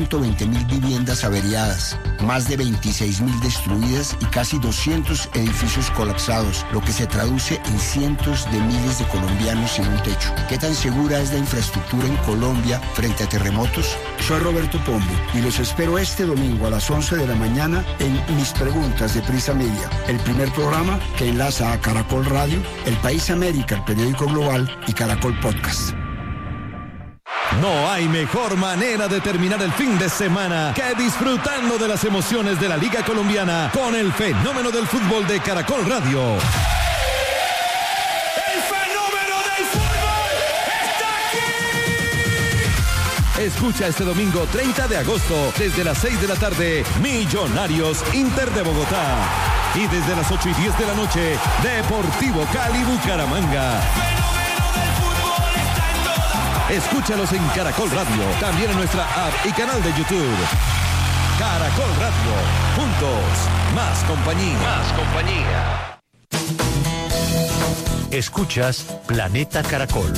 120.000 viviendas averiadas, más de 26.000 destruidas y casi 200 edificios colapsados, lo que se traduce en cientos de miles de colombianos sin un techo. ¿Qué tan segura es la infraestructura en Colombia frente a terremotos? Soy Roberto Pombo y los espero este domingo a las 11 de la mañana en Mis Preguntas de Prisa Media, el primer programa que enlaza a Caracol Radio, El País América, el periódico global y Caracol Podcast. No hay mejor manera de terminar el fin de semana que disfrutando de las emociones de la Liga Colombiana con el fenómeno del fútbol de Caracol Radio. Escucha este domingo 30 de agosto desde las 6 de la tarde Millonarios Inter de Bogotá y desde las 8:10 de la noche Deportivo Cali Bucaramanga. Escúchalos en Caracol Radio, también en nuestra app y canal de YouTube. Caracol Radio, juntos, más compañía. Más compañía. Escuchas Planeta Caracol.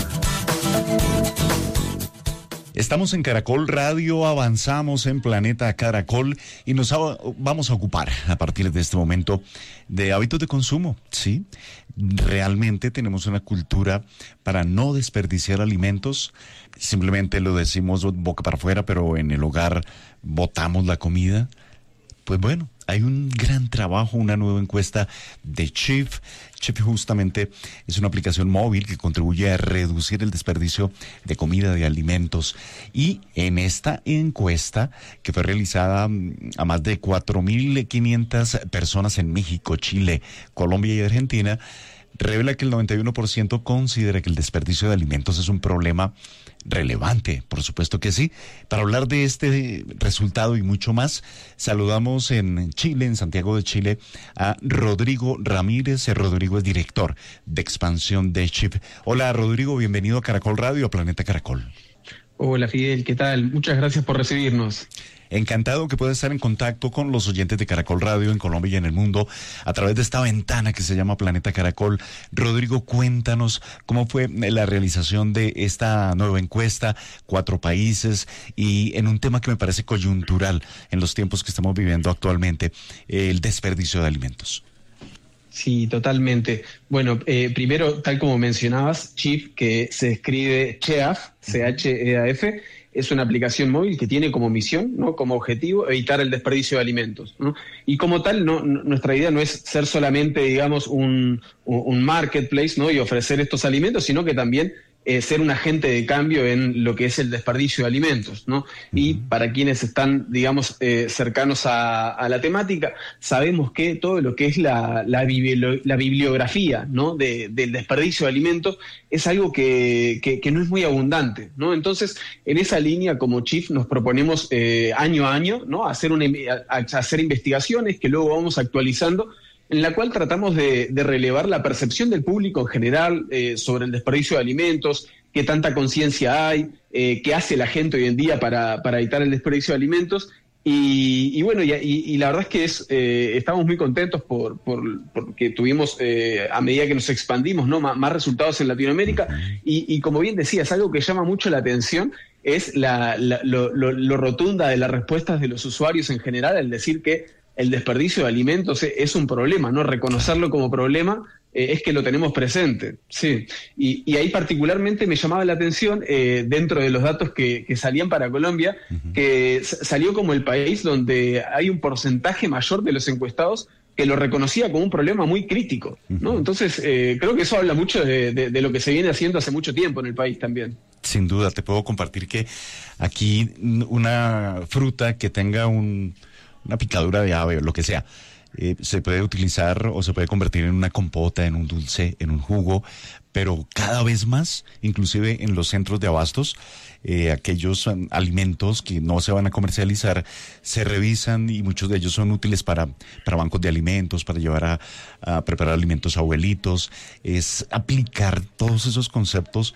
Estamos en Caracol Radio, avanzamos en Planeta Caracol y nos vamos a ocupar a partir de este momento de hábitos de consumo, ¿sí? Realmente tenemos una cultura para no desperdiciar alimentos, simplemente lo decimos boca para afuera, pero en el hogar botamos la comida. Pues bueno, hay un gran trabajo, una nueva encuesta de Chief. Chief justamente es una aplicación móvil que contribuye a reducir el desperdicio de comida, de alimentos. Y en esta encuesta, que fue realizada a más de 4.500 personas en México, Chile, Colombia y Argentina, revela que el 91% considera que el desperdicio de alimentos es un problema relevante. Por supuesto que sí. Para hablar de este resultado y mucho más, saludamos en Chile, en Santiago de Chile, a Rodrigo Ramírez. Rodrigo es director de expansión de Chief. Hola Rodrigo, bienvenido a Caracol Radio, a Planeta Caracol. Hola Fidel, ¿qué tal? Muchas gracias por recibirnos. Encantado que puedas estar en contacto con los oyentes de Caracol Radio en Colombia y en el mundo a través de esta ventana que se llama Planeta Caracol. Rodrigo, cuéntanos cómo fue la realización de esta nueva encuesta, 4 países, y en un tema que me parece coyuntural en los tiempos que estamos viviendo actualmente, el desperdicio de alimentos. Sí, totalmente. Bueno, primero, tal como mencionabas, Chief, que se escribe CHEAF, C-H-E-A-F, es una aplicación móvil que tiene como misión, ¿no?, como objetivo, evitar el desperdicio de alimentos, ¿no? Y como tal, nuestra idea no es ser solamente, digamos, un marketplace, ¿no?, y ofrecer estos alimentos, sino que también ser un agente de cambio en lo que es el desperdicio de alimentos, ¿no? Y para quienes están, digamos, cercanos a la temática, sabemos que todo lo que es la bibliografía, ¿no?, del desperdicio de alimentos es algo que no es muy abundante, ¿no? Entonces, en esa línea, como Chief, nos proponemos año a año, ¿no?, hacer investigaciones que luego vamos actualizando, en la cual tratamos de relevar la percepción del público en general sobre el desperdicio de alimentos, qué tanta conciencia hay, qué hace la gente hoy en día para evitar el desperdicio de alimentos. Y bueno, y la verdad es que estamos muy contentos porque tuvimos, a medida que nos expandimos, ¿no?, más resultados en Latinoamérica. Y como bien decía, es algo que llama mucho la atención, es lo rotunda de las respuestas de los usuarios en general, al decir que el desperdicio de alimentos es un problema, ¿no? Reconocerlo como problema es que lo tenemos presente, sí. Y ahí particularmente me llamaba la atención, dentro de los datos que salían para Colombia, que salió como el país donde hay un porcentaje mayor de los encuestados que lo reconocía como un problema muy crítico, ¿no? Entonces, creo que eso habla mucho de lo que se viene haciendo hace mucho tiempo en el país también. Sin duda, te puedo compartir que aquí una fruta que tenga una picadura de ave o lo que sea, se puede utilizar o se puede convertir en una compota, en un dulce, en un jugo, pero cada vez más, inclusive en los centros de abastos, aquellos alimentos que no se van a comercializar se revisan y muchos de ellos son útiles para bancos de alimentos, para llevar a preparar alimentos a abuelitos. Es aplicar todos esos conceptos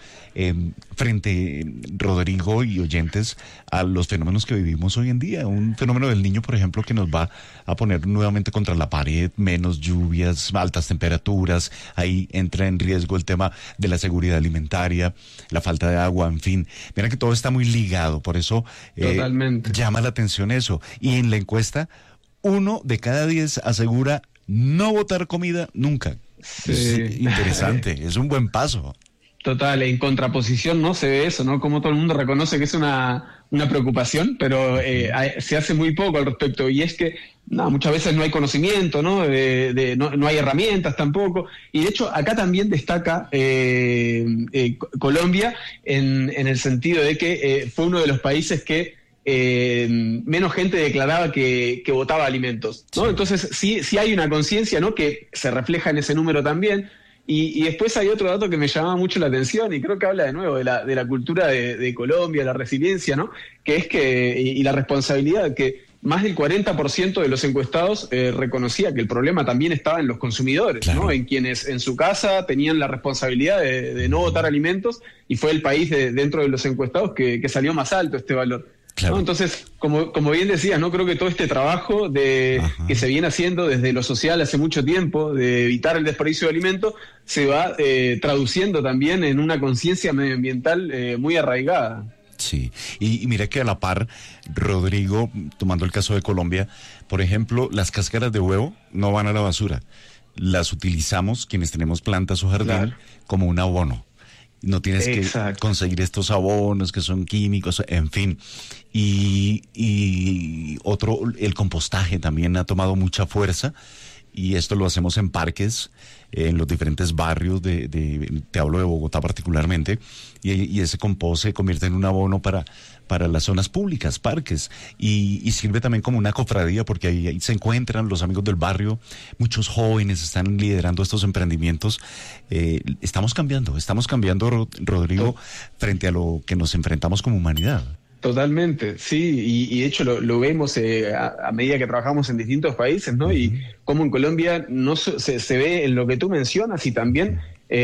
frente, Rodrigo y oyentes, a los fenómenos que vivimos hoy en día. Un fenómeno del Niño, por ejemplo, que nos va a poner nuevamente contra la pared, menos lluvias, altas temperaturas. Ahí entra en riesgo el tema tema de la seguridad alimentaria, la falta de agua, en fin. Mira que todo está muy ligado, por eso llama la atención eso. Y en la encuesta, 1 de cada 10 asegura no botar comida nunca. Sí. Es interesante, es un buen paso. Total, en contraposición, ¿no? Se ve eso, ¿no? Como todo el mundo reconoce que es una preocupación, pero se hace muy poco al respecto. Y es que muchas veces no hay conocimiento, ¿no? No hay herramientas tampoco. Y de hecho, acá también destaca Colombia en el sentido de que fue uno de los países que menos gente declaraba que votaba alimentos, ¿no? Sí. Entonces, sí hay una conciencia, ¿no? Que se refleja en ese número también. Y después hay otro dato que me llamaba mucho la atención y creo que habla de nuevo de la cultura de Colombia, la resiliencia, ¿no? Que es y la responsabilidad, que más del 40% de los encuestados reconocía que el problema también estaba en los consumidores, claro, ¿no? En quienes en su casa tenían la responsabilidad de no botar alimentos, y fue el país dentro de los encuestados que salió más alto este valor. Claro. ¿No? Entonces, como bien decías, ¿no? Creo que todo este trabajo que se viene haciendo desde lo social hace mucho tiempo, de evitar el desperdicio de alimentos, se va traduciendo también en una conciencia medioambiental muy arraigada. Sí, y mira que a la par, Rodrigo, tomando el caso de Colombia, por ejemplo, las cáscaras de huevo no van a la basura. Las utilizamos, quienes tenemos plantas o jardín, claro, como un abono. No tienes que conseguir estos abonos que son químicos, en fin. Y otro, el compostaje también ha tomado mucha fuerza, y esto lo hacemos en parques, en los diferentes barrios te hablo de Bogotá particularmente, y ese compost se convierte en un abono para las zonas públicas, parques, y sirve también como una cofradía, porque ahí se encuentran los amigos del barrio, muchos jóvenes están liderando estos emprendimientos. Estamos cambiando, Rodrigo, frente a lo que nos enfrentamos como humanidad. Totalmente, sí, y de hecho lo vemos a medida que trabajamos en distintos países, ¿no? Y como en Colombia no se ve en lo que tú mencionas, y también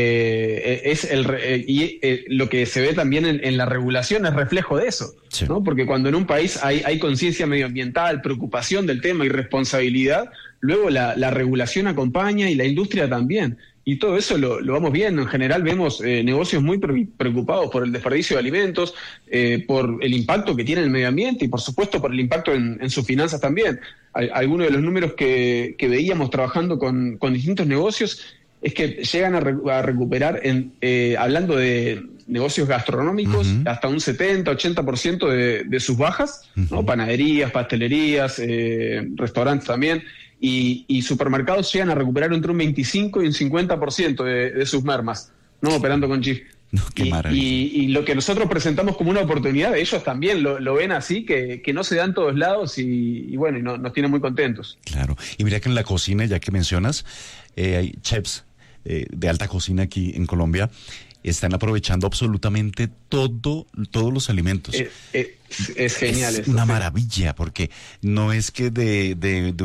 lo que se ve también en la regulación es reflejo de eso, sí, ¿no? Porque cuando en un país hay conciencia medioambiental, preocupación del tema y responsabilidad, luego la regulación acompaña, y la industria también. Y todo eso lo vamos viendo. En general vemos negocios muy preocupados por el desperdicio de alimentos, por el impacto que tiene en el medio ambiente, y por supuesto por el impacto en sus finanzas también. Algunos de los números que veíamos trabajando con distintos negocios es que llegan a recuperar, hablando de negocios gastronómicos, hasta un 70-80% de sus bajas, ¿no? Panaderías, pastelerías, restaurantes también. Y supermercados llegan a recuperar entre un 25 y un 50% de sus mermas, ¿no? Operando con Chief. No, qué maravilla. Y lo que nosotros presentamos como una oportunidad, ellos también lo ven así, que no se da en todos lados, y bueno, y nos tiene muy contentos. Claro. Y mira que en la cocina, ya que mencionas, hay chefs de alta cocina aquí en Colombia, están aprovechando absolutamente todos los alimentos. Es genial. Es una maravilla, porque no es que de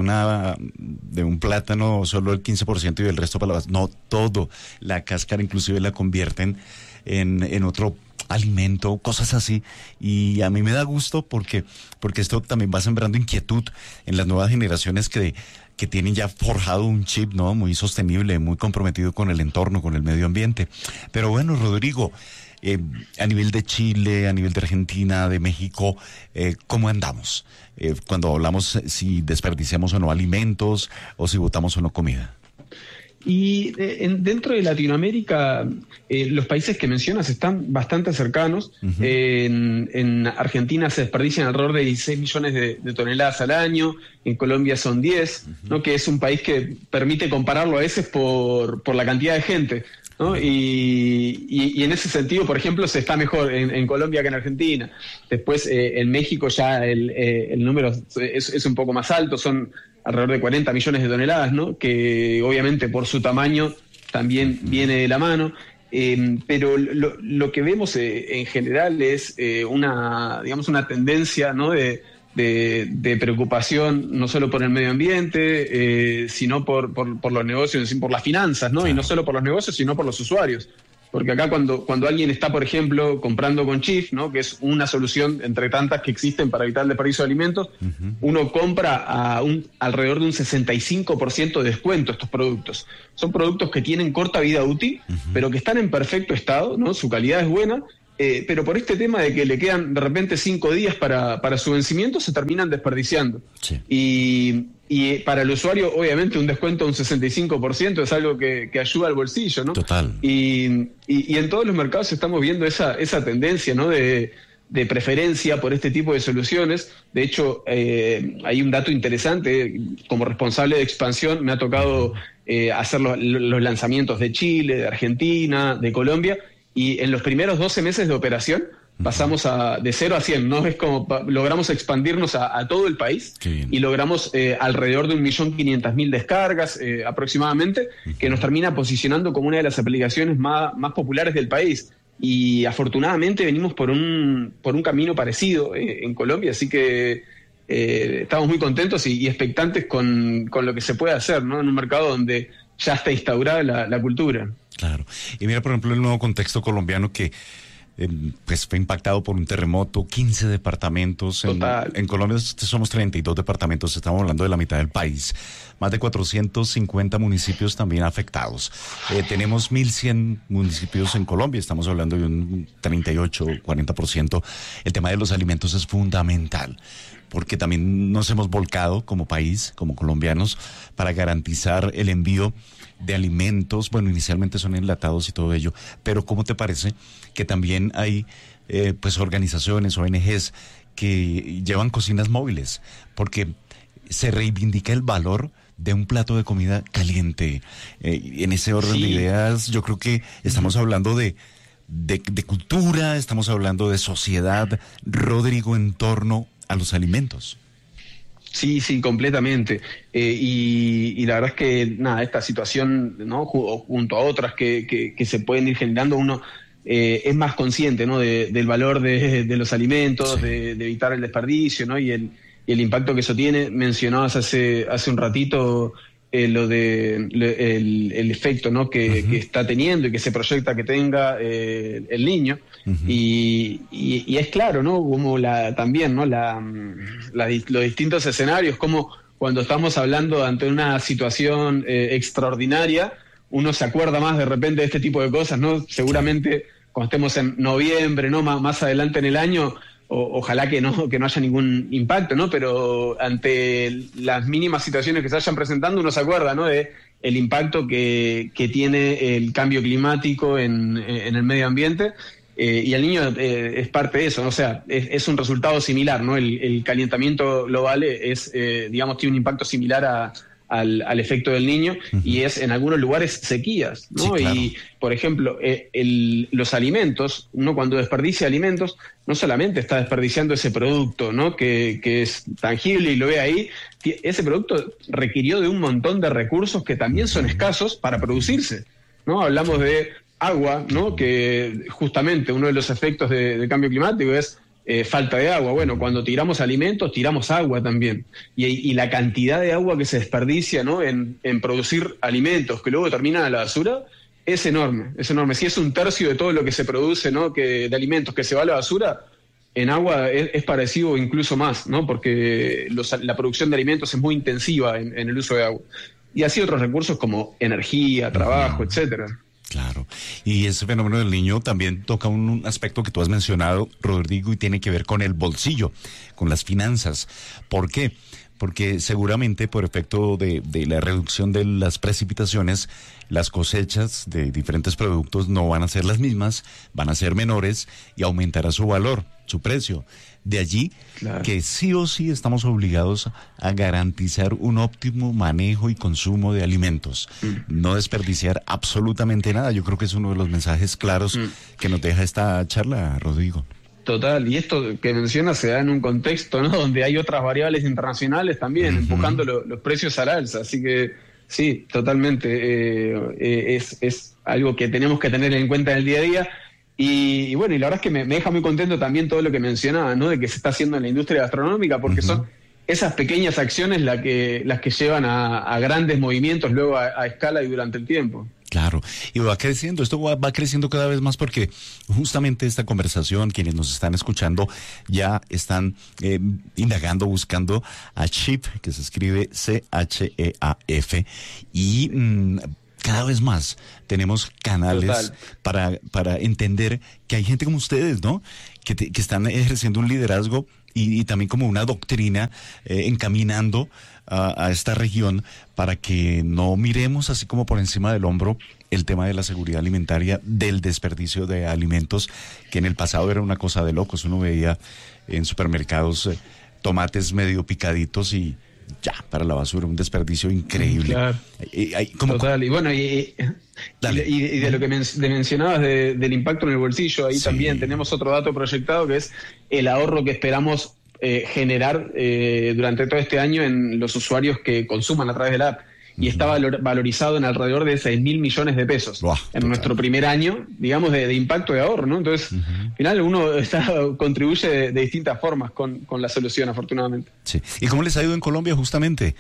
un plátano solo el 15% y el resto para la base. No, todo. La cáscara inclusive la convierten en otro alimento, cosas así. Y a mí me da gusto porque esto también va sembrando inquietud en las nuevas generaciones que tienen ya forjado un chip, ¿no? Muy sostenible, muy comprometido con el entorno, con el medio ambiente. Pero bueno, Rodrigo, a nivel de Chile, a nivel de Argentina, de México, ¿cómo andamos? Cuando hablamos si desperdiciamos o no alimentos, o si botamos o no comida. Y dentro de Latinoamérica, los países que mencionas están bastante cercanos. En Argentina se desperdician alrededor de 16 millones de toneladas al año, en Colombia son 10, ¿no? Que es un país que permite compararlo a veces por la cantidad de gente, ¿no? Y en ese sentido, por ejemplo, se está mejor en Colombia que en Argentina. Después, en México ya el número es un poco más alto, son alrededor de 40 millones de toneladas, ¿no? Que obviamente por su tamaño también viene de la mano. Pero lo que vemos en general es una tendencia, ¿no? de preocupación, no solo por el medio ambiente, sino por los negocios, por las finanzas, ¿no? Claro. Y no solo por los negocios, sino por los usuarios. Porque acá cuando alguien está, por ejemplo, comprando con Chief, ¿no? Que es una solución entre tantas que existen para evitar el desperdicio de alimentos, uno compra alrededor de un 65% de descuento estos productos. Son productos que tienen corta vida útil, pero que están en perfecto estado, ¿no? Su calidad es buena, pero por este tema de que le quedan de repente 5 días para su vencimiento, se terminan desperdiciando. Sí. Y para el usuario, obviamente, un descuento de un 65% es algo que ayuda al bolsillo, ¿no? Total. Y en todos los mercados estamos viendo esa tendencia, ¿no? De preferencia por este tipo de soluciones. De hecho, hay un dato interesante. Como responsable de expansión, me ha tocado hacer los lanzamientos de Chile, de Argentina, de Colombia, y en los primeros 12 meses de operación pasamos de 0 a 100, ¿no? Es como logramos expandirnos a todo el país y logramos alrededor de 1.500.000 descargas aproximadamente, que nos termina posicionando como una de las aplicaciones más populares del país. Y afortunadamente venimos por un camino parecido en Colombia, así que estamos muy contentos y expectantes con lo que se puede hacer, ¿no? En un mercado donde ya está instaurada la cultura. Claro. Y mira, por ejemplo, el nuevo contexto colombiano que pues fue impactado por un terremoto, 15 departamentos. En Colombia somos 32 departamentos, estamos hablando de la mitad del país. Más de 450 municipios también afectados. Tenemos 1.100 municipios en Colombia, estamos hablando de un 38, 40%. El tema de los alimentos es fundamental, porque también nos hemos volcado como país, como colombianos, para garantizar el envío de alimentos. Bueno, inicialmente son enlatados y todo ello, pero ¿cómo te parece que también hay pues organizaciones, ONGs que llevan cocinas móviles? Porque se reivindica el valor de un plato de comida caliente. En ese orden de ideas, yo creo que estamos hablando de cultura, estamos hablando de sociedad, Rodrigo, en torno a los alimentos. Sí, completamente. Y la verdad es que, esta situación, ¿no? Junto a otras que se pueden ir generando, uno es más consciente, ¿no? del valor de los alimentos, de evitar el desperdicio, ¿no? Y el impacto que eso tiene. Mencionabas hace un ratito el efecto, ¿no? que está teniendo y que se proyecta que tenga el niño. Y es claro, ¿no? Como también, ¿no? Los distintos escenarios, como cuando estamos hablando ante una situación extraordinaria, uno se acuerda más de repente de este tipo de cosas, ¿no? Seguramente cuando estemos en noviembre, ¿no? Más adelante en el año, ojalá que no haya ningún impacto, ¿no? Pero ante las mínimas situaciones que se vayan presentando, uno se acuerda, ¿no? De el impacto que tiene el cambio climático en el medio ambiente. Y el niño es parte de eso, ¿no? O sea, es un resultado similar, ¿no? El calentamiento global tiene un impacto similar al efecto del niño, y es en algunos lugares sequías, ¿no? Sí, claro. Y, por ejemplo, los alimentos, uno cuando desperdicia alimentos, no solamente está desperdiciando ese producto, ¿no? Que es tangible y lo ve ahí, ese producto requirió de un montón de recursos que también son escasos para producirse, ¿no? Hablamos de agua, ¿no? Que justamente uno de los efectos del cambio climático es falta de agua. Bueno, cuando tiramos alimentos, tiramos agua también. Y la cantidad de agua que se desperdicia, ¿no? en producir alimentos que luego terminan a la basura es enorme, es enorme. Si es un tercio de todo lo que se produce, ¿no? de alimentos que se va a la basura, en agua es parecido o incluso más, ¿no? Porque la producción de alimentos es muy intensiva en el uso de agua. Y así otros recursos como energía, trabajo, etcétera. Claro, y ese fenómeno del niño también toca un aspecto que tú has mencionado, Rodrigo, y tiene que ver con el bolsillo, con las finanzas. ¿Por qué? Porque seguramente por efecto de la reducción de las precipitaciones, las cosechas de diferentes productos no van a ser las mismas, van a ser menores y aumentará su valor, su precio. De allí que sí o sí estamos obligados a garantizar un óptimo manejo y consumo de alimentos. No desperdiciar absolutamente nada. Yo creo que es uno de los mensajes claros que nos deja esta charla, Rodrigo. Total, y esto que mencionas se da en un contexto, ¿no? Donde hay otras variables internacionales también empujando los precios al alza. Así que sí, totalmente. Es algo que tenemos que tener en cuenta en el día a día. Y bueno, y la verdad es que me deja muy contento también todo lo que mencionaba, ¿no? De que se está haciendo en la industria gastronómica, porque son esas pequeñas acciones las que llevan a grandes movimientos luego a escala y durante el tiempo. Claro, y va creciendo, esto va creciendo cada vez más porque justamente esta conversación, quienes nos están escuchando ya están indagando, buscando a CHEAF, que se escribe CHEAF, y cada vez más tenemos canales para entender que hay gente como ustedes, ¿no? Que están ejerciendo un liderazgo y también como una doctrina encaminando a esta región para que no miremos así como por encima del hombro el tema de la seguridad alimentaria, del desperdicio de alimentos, que en el pasado era una cosa de locos. Uno veía en supermercados tomates medio picaditos y ya, para la basura, un desperdicio increíble. Claro. Total, y bueno, y de lo que mencionabas del impacto en el bolsillo, ahí también tenemos otro dato proyectado que es el ahorro que esperamos generar durante todo este año en los usuarios que consuman a través de la app. Y está valorizado en alrededor de 6.000 millones de pesos en nuestro primer año, digamos, de impacto de ahorro, ¿no? Entonces, al final uno contribuye de distintas formas con la solución, afortunadamente. Sí. ¿Y cómo les ha ido en Colombia justamente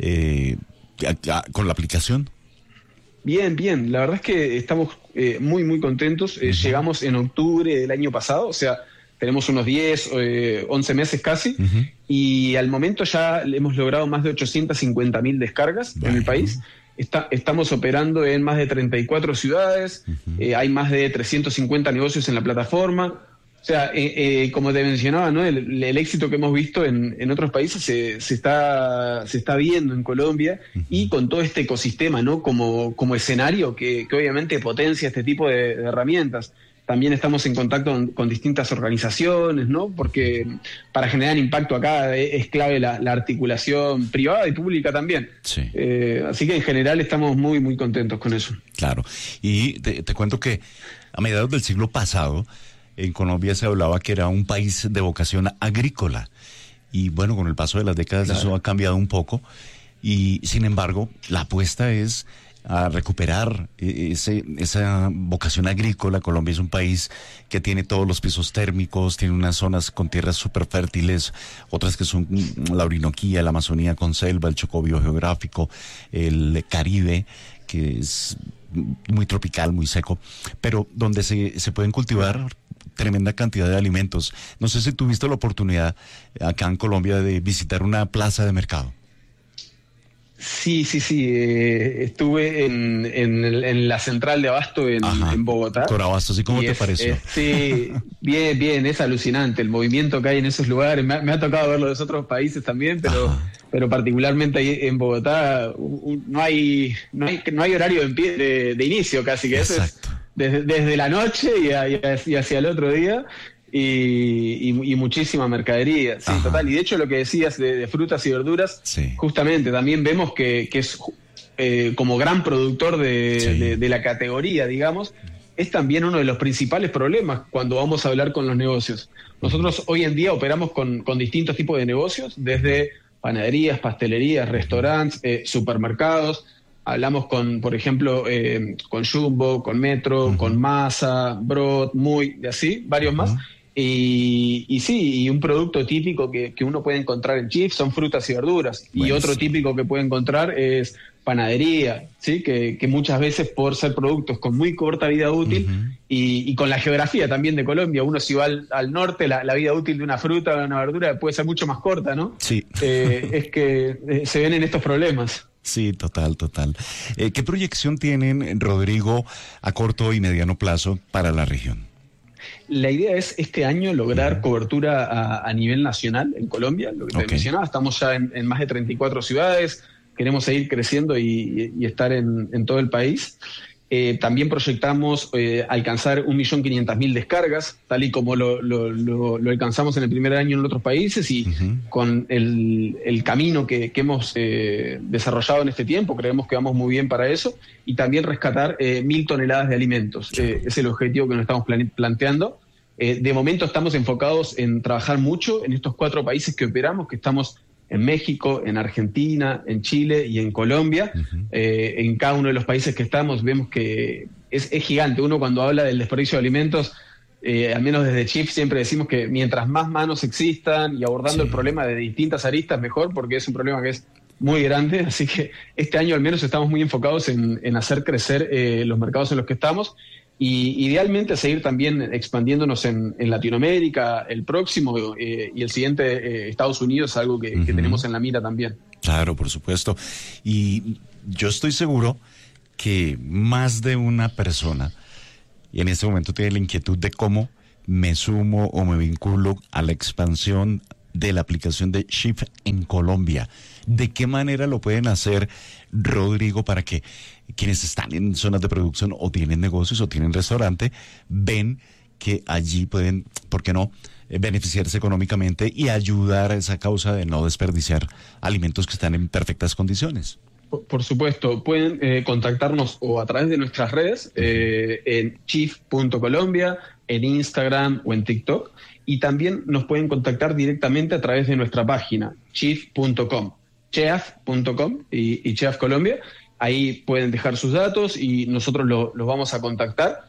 con la aplicación? Bien, bien. La verdad es que estamos muy, muy contentos. Llegamos en octubre del año pasado, o sea, tenemos unos 10, 11 meses casi, y al momento ya hemos logrado más de 850.000 descargas en el país. Estamos operando en más de 34 ciudades, hay más de 350 negocios en la plataforma. O sea, como te mencionaba, ¿no? El éxito que hemos visto en otros países se está viendo en Colombia, y con todo este ecosistema, ¿no? Como escenario que obviamente potencia este tipo de herramientas. También estamos en contacto con distintas organizaciones, ¿no? Porque para generar impacto acá es clave la articulación privada y pública también. Sí. Así que en general estamos muy, muy contentos con eso. Claro. Y te cuento que a mediados del siglo pasado, en Colombia se hablaba que era un país de vocación agrícola. Y bueno, con el paso de las décadas eso ha cambiado un poco. Y sin embargo, la apuesta es a recuperar esa vocación agrícola. Colombia es un país que tiene todos los pisos térmicos, tiene unas zonas con tierras súper fértiles, otras que son la Orinoquía, la Amazonía con selva, el Chocó biogeográfico, el Caribe, que es muy tropical, muy seco, pero donde se pueden cultivar tremenda cantidad de alimentos. No sé si tuviste la oportunidad acá en Colombia de visitar una plaza de mercado. Sí, estuve en la central de Abasto en Bogotá. Corabastos, ¿y cómo te pareció? Sí, bien, es alucinante el movimiento que hay en esos lugares. Me ha tocado verlo de otros países también, pero particularmente ahí en Bogotá no hay horario de inicio casi, que eso es desde la noche y hacia el otro día. Y muchísima mercadería, sí, total. Y de hecho lo que decías de frutas y verduras, justamente también vemos que es como gran productor de la categoría, digamos, es también uno de los principales problemas cuando vamos a hablar con los negocios. Nosotros hoy en día operamos con distintos tipos de negocios, desde panaderías, pastelerías, restaurantes, supermercados. Hablamos por ejemplo, con Jumbo, con Metro, con Masa, Brod, Muy, y así, varios más. Y un producto típico que uno puede encontrar en CHEAF son frutas y verduras. Y otro típico que puede encontrar es panadería, ¿sí? Que muchas veces, por ser productos con muy corta vida útil y con la geografía también de Colombia, uno si va al norte, la vida útil de una fruta o de una verdura puede ser mucho más corta, ¿no? Sí. Es que se ven en estos problemas. Sí, total. ¿Qué proyección tienen, Rodrigo, a corto y mediano plazo para la región? La idea es este año lograr cobertura a nivel nacional en Colombia, lo que te mencionaba. Estamos ya en más de 34 ciudades, queremos seguir creciendo y estar en todo el país. También proyectamos alcanzar 1.500.000 descargas, tal y como lo alcanzamos en el primer año en otros países, y con el camino que hemos desarrollado en este tiempo, creemos que vamos muy bien para eso, y también rescatar 1.000 toneladas de alimentos. Es el objetivo que nos estamos planteando. De momento estamos enfocados en trabajar mucho en estos 4 países que operamos, que estamos en México, en Argentina, en Chile y en Colombia. En cada uno de los países que estamos vemos que es gigante. Uno cuando habla del desperdicio de alimentos, al menos desde CHEAF siempre decimos que mientras más manos existan y abordando el problema de distintas aristas, mejor, porque es un problema que es muy grande, así que este año al menos estamos muy enfocados en hacer crecer los mercados en los que estamos y idealmente seguir también expandiéndonos en Latinoamérica, el próximo y el siguiente, Estados Unidos, algo que tenemos en la mira también. Claro, por supuesto. Y yo estoy seguro que más de una persona en este momento tiene la inquietud de cómo me sumo o me vinculo a la expansión de la aplicación de Shift en Colombia. ¿De qué manera lo pueden hacer, Rodrigo, para que quienes están en zonas de producción o tienen negocios o tienen restaurante, ven que allí pueden, ¿por qué no?, beneficiarse económicamente y ayudar a esa causa de no desperdiciar alimentos que están en perfectas condiciones? Por supuesto, pueden contactarnos o a través de nuestras redes, en chief.colombia, en Instagram o en TikTok, y también nos pueden contactar directamente a través de nuestra página, chief.com, chef.com y Chef Colombia. Ahí pueden dejar sus datos y nosotros los vamos a contactar.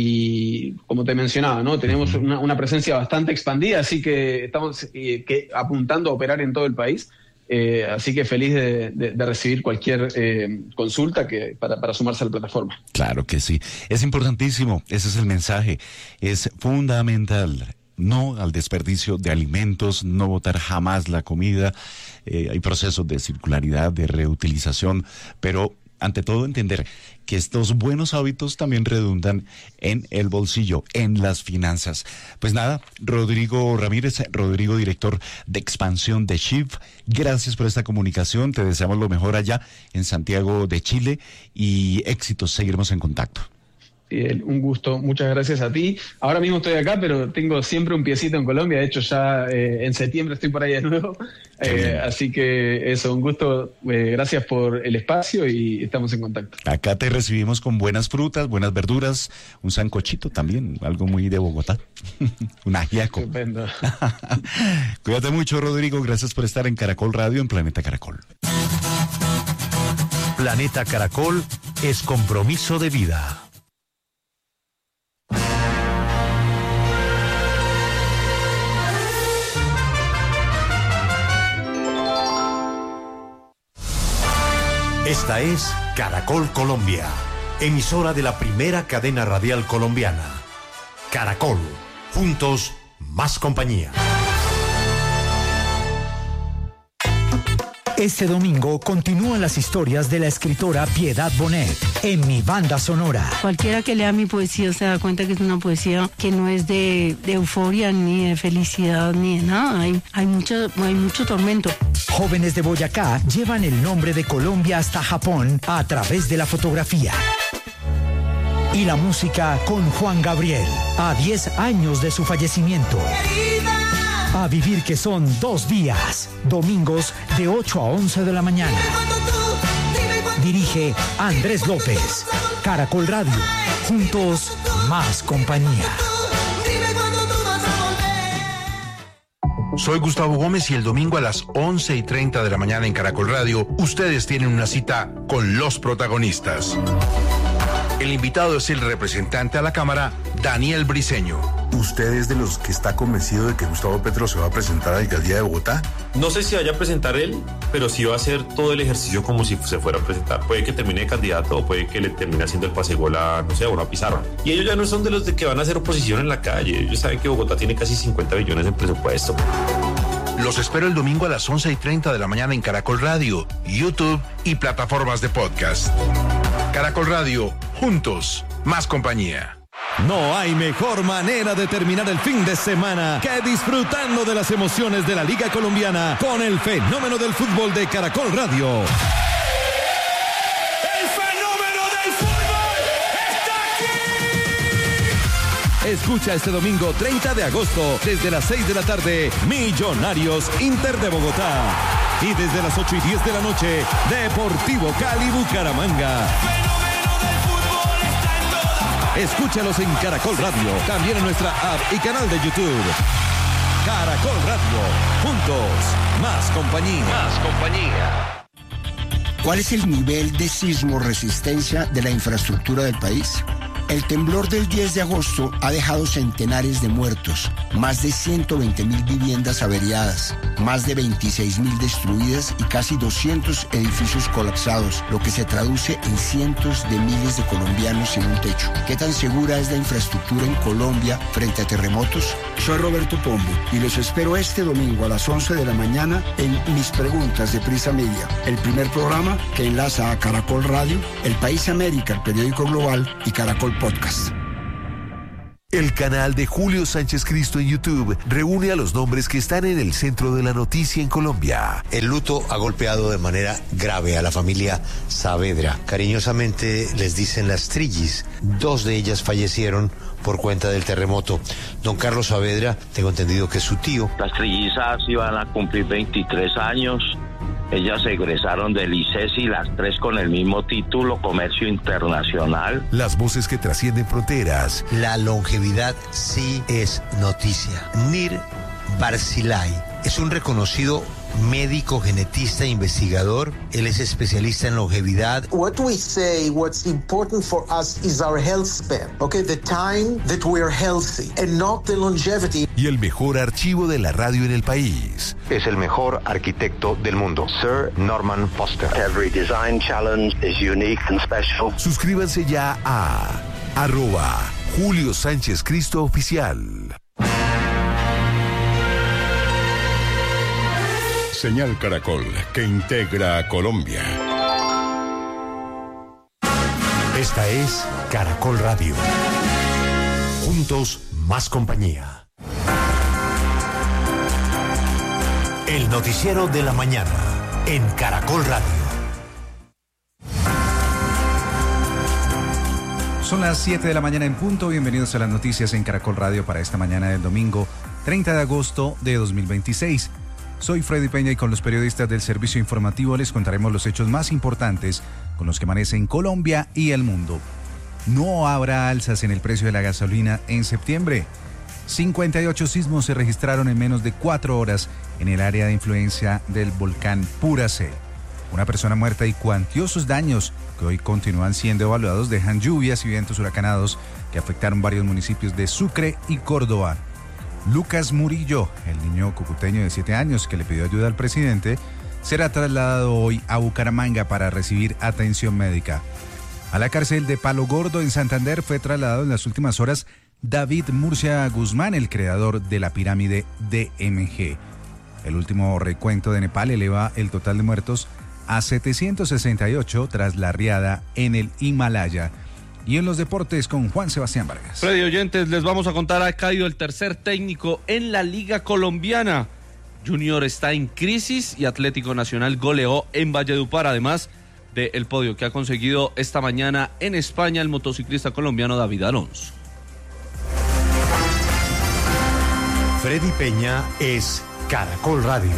Y como te mencionaba, ¿no? Tenemos una presencia bastante expandida, así que estamos apuntando a operar en todo el país. Así que feliz de recibir cualquier consulta para sumarse a la plataforma. Claro que sí. Es importantísimo. Ese es el mensaje. Es fundamental. No al desperdicio de alimentos, no botar jamás la comida. Hay procesos de circularidad, de reutilización, pero ante todo entender que estos buenos hábitos también redundan en el bolsillo, en las finanzas. Pues nada, Rodrigo Ramírez, Rodrigo, director de expansión de Shift, gracias por esta comunicación, te deseamos lo mejor allá en Santiago de Chile y éxitos, seguiremos en contacto. Un gusto, muchas gracias a ti. Ahora mismo estoy acá, pero tengo siempre un piecito en Colombia. De hecho, ya en septiembre estoy por ahí de nuevo. Así que eso, un gusto. Gracias por el espacio y estamos en contacto. Acá te recibimos con buenas frutas, buenas verduras, un sancochito también, algo muy de Bogotá. Un ajiaco. Estupendo. Cuídate mucho, Rodrigo. Gracias por estar en Caracol Radio, en Planeta Caracol. Planeta Caracol es compromiso de vida. Esta es Caracol Colombia, emisora de la primera cadena radial colombiana. Caracol, juntos, más compañía. Este domingo continúan las historias de la escritora Piedad Bonet en Mi Banda Sonora. Cualquiera que lea mi poesía se da cuenta que es una poesía que no es de euforia, ni de felicidad, ni de nada. Hay mucho tormento. Jóvenes de Boyacá llevan el nombre de Colombia hasta Japón a través de la fotografía. Y la música con Juan Gabriel, a 10 años de su fallecimiento. A vivir, que son 2 días, domingos de 8 a 11 de la mañana. Dirige Andrés López. Caracol Radio, juntos, más compañía. Soy Gustavo Gómez y el domingo a las 11:30 de la mañana en Caracol Radio, ustedes tienen una cita con los protagonistas. El invitado es el representante a la Cámara, Daniel Briceño. ¿Usted es de los que está convencido de que Gustavo Petro se va a presentar a la alcaldía de Bogotá? No sé si vaya a presentar él, pero sí va a hacer todo el ejercicio como si se fuera a presentar. Puede que termine de candidato o puede que le termine haciendo el pasegol a, no sé, a una pizarra. Y ellos ya no son de los de que van a hacer oposición en la calle. Ellos saben que Bogotá tiene casi 50 billones en presupuesto. Los espero el domingo a las 11:30 de la mañana en Caracol Radio, YouTube y plataformas de podcast. Caracol Radio, juntos, más compañía. No hay mejor manera de terminar el fin de semana que disfrutando de las emociones de la Liga Colombiana con el fenómeno del fútbol de Caracol Radio. ¡El fenómeno del fútbol está aquí! Escucha este domingo 30 de agosto desde las 6 de la tarde Millonarios Inter de Bogotá y desde las 8:10 de la noche Deportivo Cali Bucaramanga. Escúchalos en Caracol Radio, también en nuestra app y canal de YouTube. Caracol Radio, juntos, más compañía. Más compañía. ¿Cuál es el nivel de sismo resistencia de la infraestructura del país? El temblor del 10 de agosto ha dejado centenares de muertos, más de 120.000 viviendas averiadas, más de 26.000 destruidas y casi 200 edificios colapsados, lo que se traduce en cientos de miles de colombianos sin un techo. ¿Qué tan segura es la infraestructura en Colombia frente a terremotos? Soy Roberto Pombo y los espero este domingo a las 11 de la mañana en Mis Preguntas de Prisa Media, el primer programa que enlaza a Caracol Radio, El País América, el periódico global, y Caracol Podcast. El canal de Julio Sánchez Cristo en YouTube reúne a los nombres que están en el centro de la noticia en Colombia. El luto ha golpeado de manera grave a la familia Saavedra. Cariñosamente les dicen las Trillis. 2 de ellas fallecieron por cuenta del terremoto. Don Carlos Saavedra, tengo entendido que es su tío. Las trillizas iban a cumplir 23 años. Ellas egresaron del ICESI, las 3 con el mismo título, Comercio Internacional. Las voces que trascienden fronteras. La longevidad sí es noticia. Nir Barzilay es un reconocido médico, genetista, investigador. Él es especialista en longevidad. What we say, what's important for us is our health span. Okay, the time that we are healthy and not the longevity. Y el mejor archivo de la radio en el país. Es el mejor arquitecto del mundo, Sir Norman Foster. Every design challenge is unique and special. Suscríbanse ya a @Julio Sánchez Cristo Oficial. Señal Caracol, que integra a Colombia. Esta es Caracol Radio. Juntos, más compañía. El noticiero de la mañana, en Caracol Radio. Son las 7 de la mañana en punto. Bienvenidos a las noticias en Caracol Radio para esta mañana del domingo 30 de agosto de 2026. Soy Freddy Peña y con los periodistas del servicio informativo les contaremos los hechos más importantes con los que amanecen Colombia y el mundo. No habrá alzas en el precio de la gasolina en septiembre. 58 sismos se registraron en menos de 4 horas en el área de influencia del volcán Puracé. Una persona muerta y cuantiosos daños que hoy continúan siendo evaluados dejan lluvias y vientos huracanados que afectaron varios municipios de Sucre y Córdoba. Lucas Murillo, el niño cucuteño de 7 años que le pidió ayuda al presidente, será trasladado hoy a Bucaramanga para recibir atención médica. A la cárcel de Palo Gordo en Santander fue trasladado en las últimas horas David Murcia Guzmán, el creador de la pirámide DMG. El último recuento de Nepal eleva el total de muertos a 768 tras la riada en el Himalaya. Y en los deportes con Juan Sebastián Vargas. Freddy, oyentes, les vamos a contar, ha caído el tercer técnico en la Liga Colombiana. Junior está en crisis y Atlético Nacional goleó en Valledupar, además del podio que ha conseguido esta mañana en España el motociclista colombiano David Alonso. Freddy Peña es Caracol Radio.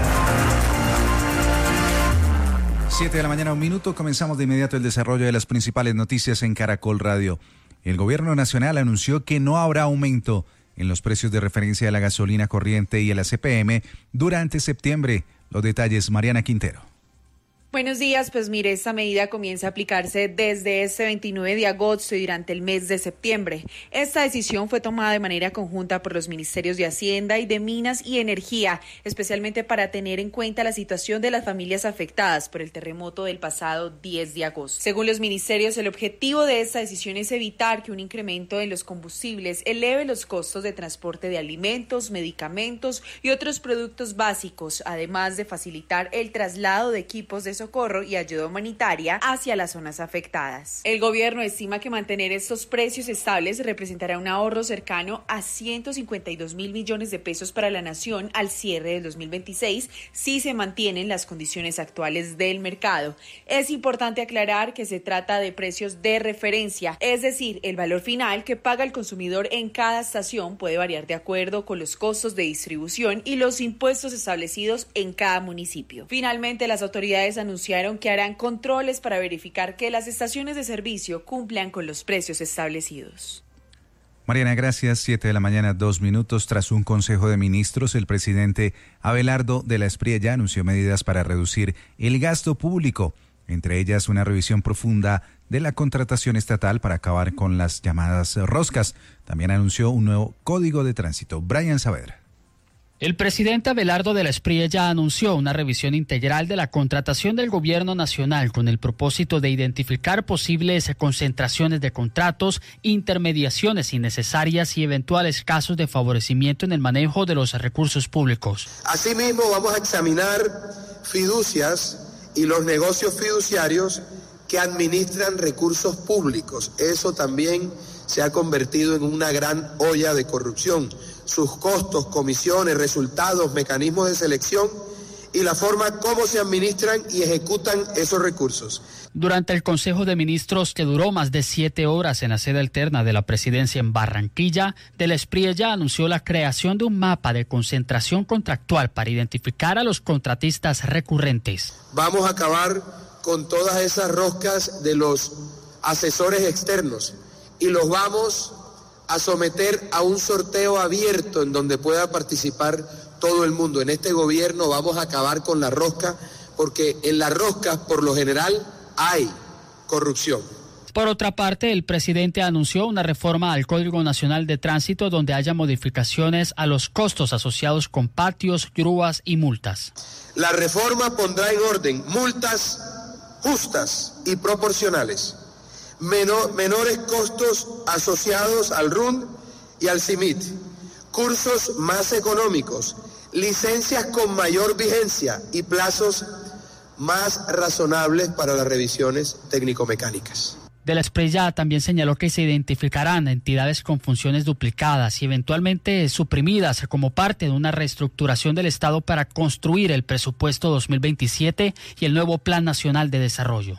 7 de la mañana, 1 minuto. Comenzamos de inmediato el desarrollo de las principales noticias en Caracol Radio. El gobierno nacional anunció que no habrá aumento en los precios de referencia de la gasolina corriente y el ACPM durante septiembre. Los detalles, Mariana Quintero. Buenos días, pues mire, esta medida comienza a aplicarse desde este 29 de agosto y durante el mes de septiembre. Esta decisión fue tomada de manera conjunta por los ministerios de Hacienda y de Minas y Energía, especialmente para tener en cuenta la situación de las familias afectadas por el terremoto del pasado 10 de agosto. Según los ministerios, el objetivo de esta decisión es evitar que un incremento en los combustibles eleve los costos de transporte de alimentos, medicamentos y otros productos básicos, además de facilitar el traslado de equipos de socorro y ayuda humanitaria hacia las zonas afectadas. El gobierno estima que mantener estos precios estables representará un ahorro cercano a 152.000 millones de pesos para la nación al cierre del 2026 si se mantienen las condiciones actuales del mercado. Es importante aclarar que se trata de precios de referencia, es decir, el valor final que paga el consumidor en cada estación puede variar de acuerdo con los costos de distribución y los impuestos establecidos en cada municipio. Finalmente, las autoridades anunciaron que harán controles para verificar que las estaciones de servicio cumplan con los precios establecidos. Mariana, gracias. 7 de la mañana, 2 minutos. Tras un consejo de ministros, el presidente Abelardo de la Espriella anunció medidas para reducir el gasto público. entre ellas una revisión profunda de la contratación estatal para acabar con las llamadas roscas. También anunció un nuevo código de tránsito. Brian Saavedra. El presidente Abelardo de la Espriella anunció una revisión integral de la contratación del gobierno nacional con el propósito de identificar posibles concentraciones de contratos, intermediaciones innecesarias y eventuales casos de favorecimiento en el manejo de los recursos públicos. Asimismo, vamos a examinar fiducias y los negocios fiduciarios que administran recursos públicos. Eso también se ha convertido en una gran olla de corrupción. Sus costos, comisiones, resultados, mecanismos de selección y la forma como se administran y ejecutan esos recursos. Durante el Consejo de Ministros, que duró más de 7 horas en la sede alterna de la presidencia en Barranquilla, de la Espriella anunció la creación de un mapa de concentración contractual para identificar a los contratistas recurrentes. Vamos a acabar con todas esas roscas de los asesores externos y los vamos a someter a un sorteo abierto en donde pueda participar todo el mundo. En este gobierno vamos a acabar con la rosca, porque en las roscas por lo general hay corrupción. Por otra parte, el presidente anunció una reforma al Código Nacional de Tránsito donde haya modificaciones a los costos asociados con patios, grúas y multas. La reforma pondrá en orden multas justas y proporcionales, menores costos asociados al RUN y al CIMIT, cursos más económicos, licencias con mayor vigencia y plazos más razonables para las revisiones técnico-mecánicas. De la Espriella también señaló que se identificarán entidades con funciones duplicadas y eventualmente suprimidas como parte de una reestructuración del Estado para construir el presupuesto 2027 y el nuevo Plan Nacional de Desarrollo.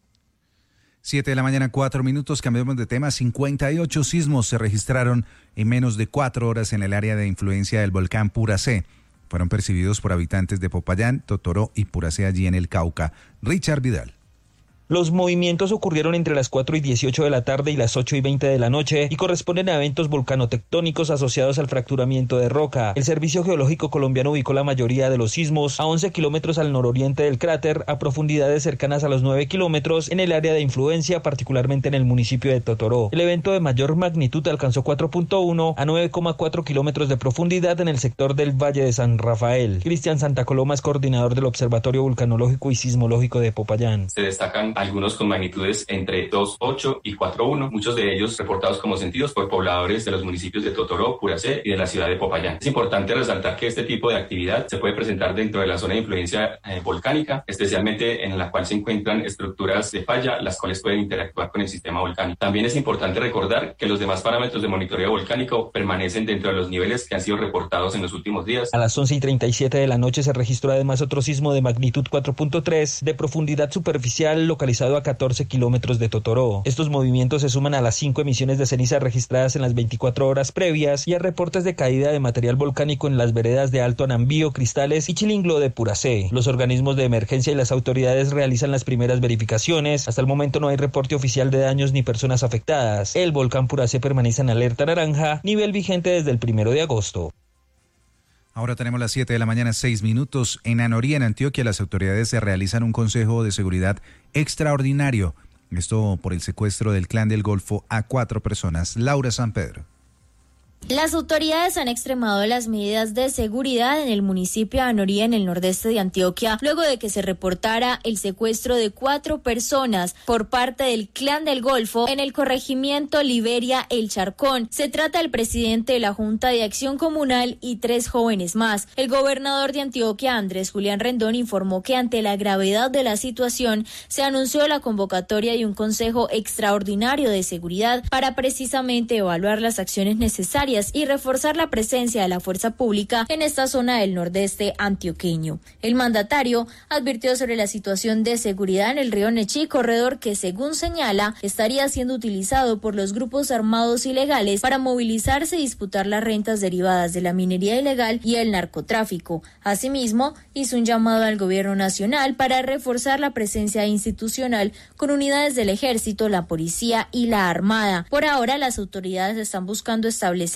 7 de la mañana, 4 minutos, cambiamos de tema. 58 sismos se registraron en menos de 4 horas en el área de influencia del volcán Puracé. Fueron percibidos por habitantes de Popayán, Totoró y Puracé allí en el Cauca. Richard Vidal. Los movimientos ocurrieron entre las 4:18 de la tarde y las 8:20 de la noche y corresponden a eventos volcanotectónicos asociados al fracturamiento de roca. El Servicio Geológico Colombiano ubicó la mayoría de los sismos a 11 kilómetros al nororiente del cráter, a profundidades cercanas a los 9 kilómetros en el área de influencia, particularmente en el municipio de Totoró. El evento de mayor magnitud alcanzó 4.1 a 9,4 kilómetros de profundidad en el sector del Valle de San Rafael. Cristian Santa Coloma es coordinador del Observatorio Vulcanológico y Sismológico de Popayán. Se destacan algunos con magnitudes entre 2,8 y 4,1, muchos de ellos reportados como sentidos por pobladores de los municipios de Totoró, Puracé y de la ciudad de Popayán. Es importante resaltar que este tipo de actividad se puede presentar dentro de la zona de influencia volcánica, especialmente en la cual se encuentran estructuras de falla, las cuales pueden interactuar con el sistema volcánico. También es importante recordar que los demás parámetros de monitoreo volcánico permanecen dentro de los niveles que han sido reportados en los últimos días. A las 11:37 de la noche se registró además otro sismo de magnitud 4.3 de profundidad superficial localizado a 14 kilómetros de Totoró. Estos movimientos se suman a las 5 emisiones de ceniza registradas en las 24 horas previas y a reportes de caída de material volcánico en las veredas de Alto Anambío, Cristales y Chilingló de Puracé. Los organismos de emergencia y las autoridades realizan las primeras verificaciones. Hasta el momento no hay reporte oficial de daños ni personas afectadas. El volcán Puracé permanece en alerta naranja, nivel vigente desde el 1 de agosto. Ahora tenemos las 7 de la mañana, 6 minutos. En Anorí, en Antioquia, las autoridades se realizan un consejo de seguridad extraordinario. Esto por el secuestro del Clan del Golfo a 4 personas. Laura San Pedro. Las autoridades han extremado las medidas de seguridad en el municipio de Anorí, en el nordeste de Antioquia, luego de que se reportara el secuestro de 4 personas por parte del Clan del Golfo en el corregimiento Liberia El Charcón. Se trata del presidente de la Junta de Acción Comunal y 3 jóvenes más. El gobernador de Antioquia, Andrés Julián Rendón, informó que ante la gravedad de la situación se anunció la convocatoria de un consejo extraordinario de seguridad para precisamente evaluar las acciones necesarias y reforzar la presencia de la fuerza pública en esta zona del nordeste antioqueño. El mandatario advirtió sobre la situación de seguridad en el río Nechí, corredor que, según señala, estaría siendo utilizado por los grupos armados ilegales para movilizarse y disputar las rentas derivadas de la minería ilegal y el narcotráfico. Asimismo, hizo un llamado al gobierno nacional para reforzar la presencia institucional con unidades del ejército, la policía y la armada. Por ahora, las autoridades están buscando establecer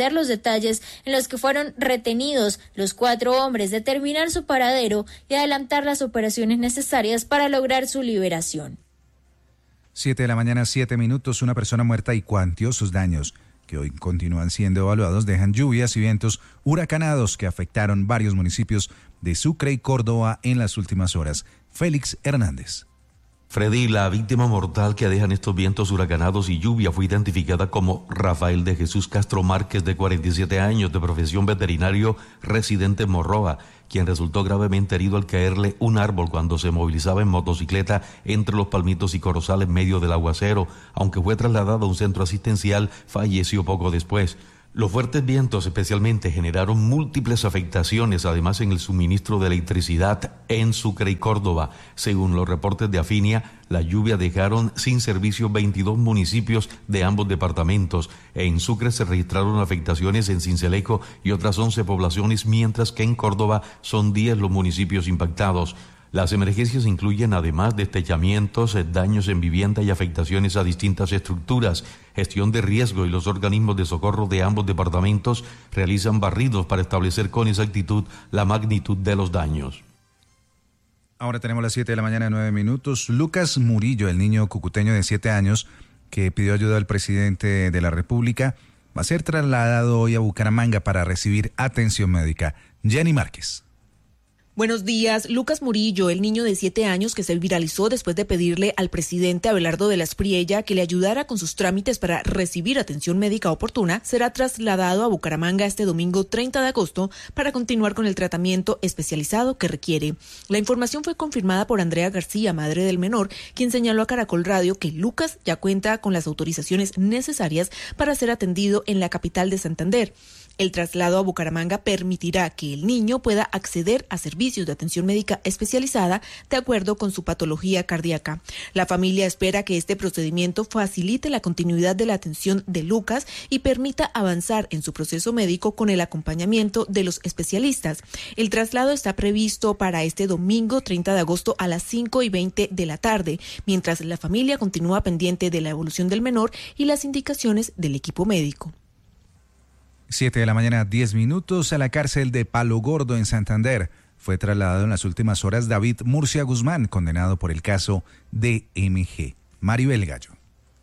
conocer los detalles en los que fueron retenidos los 4 hombres, determinar su paradero y adelantar las operaciones necesarias para lograr su liberación. 7 de la mañana, 7 minutos, una persona muerta y cuantiosos daños que hoy continúan siendo evaluados dejan lluvias y vientos huracanados que afectaron varios municipios de Sucre y Córdoba en las últimas horas. Félix Hernández. Freddy, la víctima mortal que dejan estos vientos huracanados y lluvia fue identificada como Rafael de Jesús Castro Márquez, de 47 años, de profesión veterinario, residente en Morroa, quien resultó gravemente herido al caerle un árbol cuando se movilizaba en motocicleta entre Los Palmitos y Corozal en medio del aguacero. Aunque fue trasladado a un centro asistencial, falleció poco después. Los fuertes vientos especialmente generaron múltiples afectaciones, además en el suministro de electricidad en Sucre y Córdoba. Según los reportes de Afinia, las lluvias dejaron sin servicio 22 municipios de ambos departamentos. En Sucre se registraron afectaciones en Sincelejo y otras 11 poblaciones, mientras que en Córdoba son 10 los municipios impactados. Las emergencias incluyen además destechamientos, daños en vivienda y afectaciones a distintas estructuras, gestión de riesgo, y los organismos de socorro de ambos departamentos realizan barridos para establecer con exactitud la magnitud de los daños. Ahora tenemos las 7 de la mañana, 9 minutos. Lucas Murillo, el niño cucuteño de 7 años que pidió ayuda al presidente de la República, va a ser trasladado hoy a Bucaramanga para recibir atención médica. Jenny Márquez. Buenos días. Lucas Murillo, el niño de 7 años que se viralizó después de pedirle al presidente Abelardo de la Espriella que le ayudara con sus trámites para recibir atención médica oportuna, será trasladado a Bucaramanga este domingo 30 de agosto para continuar con el tratamiento especializado que requiere. La información fue confirmada por Andrea García, madre del menor, quien señaló a Caracol Radio que Lucas ya cuenta con las autorizaciones necesarias para ser atendido en la capital de Santander. El traslado a Bucaramanga permitirá que el niño pueda acceder a servicios de atención médica especializada de acuerdo con su patología cardíaca. La familia espera que este procedimiento facilite la continuidad de la atención de Lucas y permita avanzar en su proceso médico con el acompañamiento de los especialistas. El traslado está previsto para este domingo 30 de agosto a las 5:20 de la tarde, mientras la familia continúa pendiente de la evolución del menor y las indicaciones del equipo médico. 7 de la mañana, 10 minutos, a la cárcel de Palo Gordo en Santander. Fue trasladado en las últimas horas David Murcia Guzmán, condenado por el caso DMG. Maribel Gallo.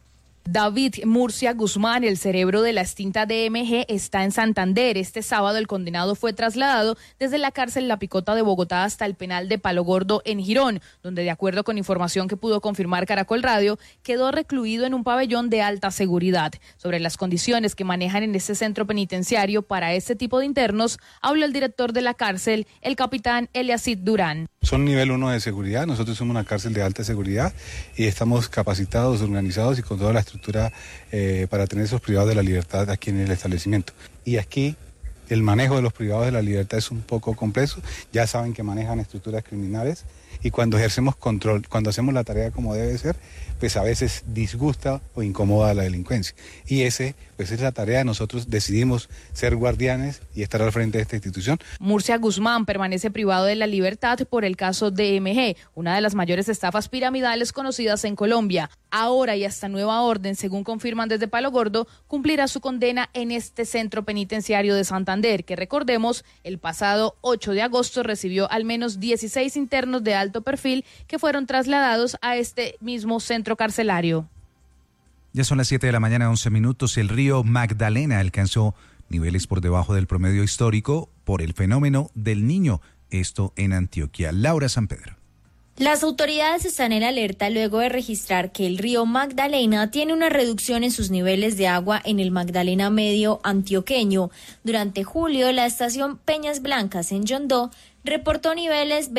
David Murcia Guzmán, el cerebro de la extinta DMG, está en Santander. Este sábado el condenado fue trasladado desde la cárcel La Picota de Bogotá hasta el penal de Palo Gordo en Girón, donde, de acuerdo con información que pudo confirmar Caracol Radio, quedó recluido en un pabellón de alta seguridad. Sobre las condiciones que manejan en este centro penitenciario para este tipo de internos, habla el director de la cárcel, el capitán Eliasid Durán. Son nivel 1 de seguridad, nosotros somos una cárcel de alta seguridad y estamos capacitados, organizados y con toda la estructura para tener esos privados de la libertad aquí en el establecimiento. Y aquí el manejo de los privados de la libertad es un poco complejo, ya saben que manejan estructuras criminales y cuando ejercemos control, cuando hacemos la tarea como debe ser, pues a veces disgusta o incomoda a la delincuencia. Y pues es la tarea de nosotros, decidimos ser guardianes y estar al frente de esta institución. Murcia Guzmán permanece privado de la libertad por el caso DMG, una de las mayores estafas piramidales conocidas en Colombia. Ahora y hasta nueva orden, según confirman desde Palo Gordo, cumplirá su condena en este centro penitenciario de Santander, que recordemos, el pasado 8 de agosto recibió al menos 16 internos de alto perfil que fueron trasladados a este mismo centro carcelario. Ya son las 7 de la mañana, 11 minutos. El río Magdalena alcanzó niveles por debajo del promedio histórico por el fenómeno del Niño, esto en Antioquia. Laura San Pedro. Las autoridades están en alerta luego de registrar que el río Magdalena tiene una reducción en sus niveles de agua en el Magdalena Medio antioqueño. Durante julio, la estación Peñas Blancas en Yondó reportó niveles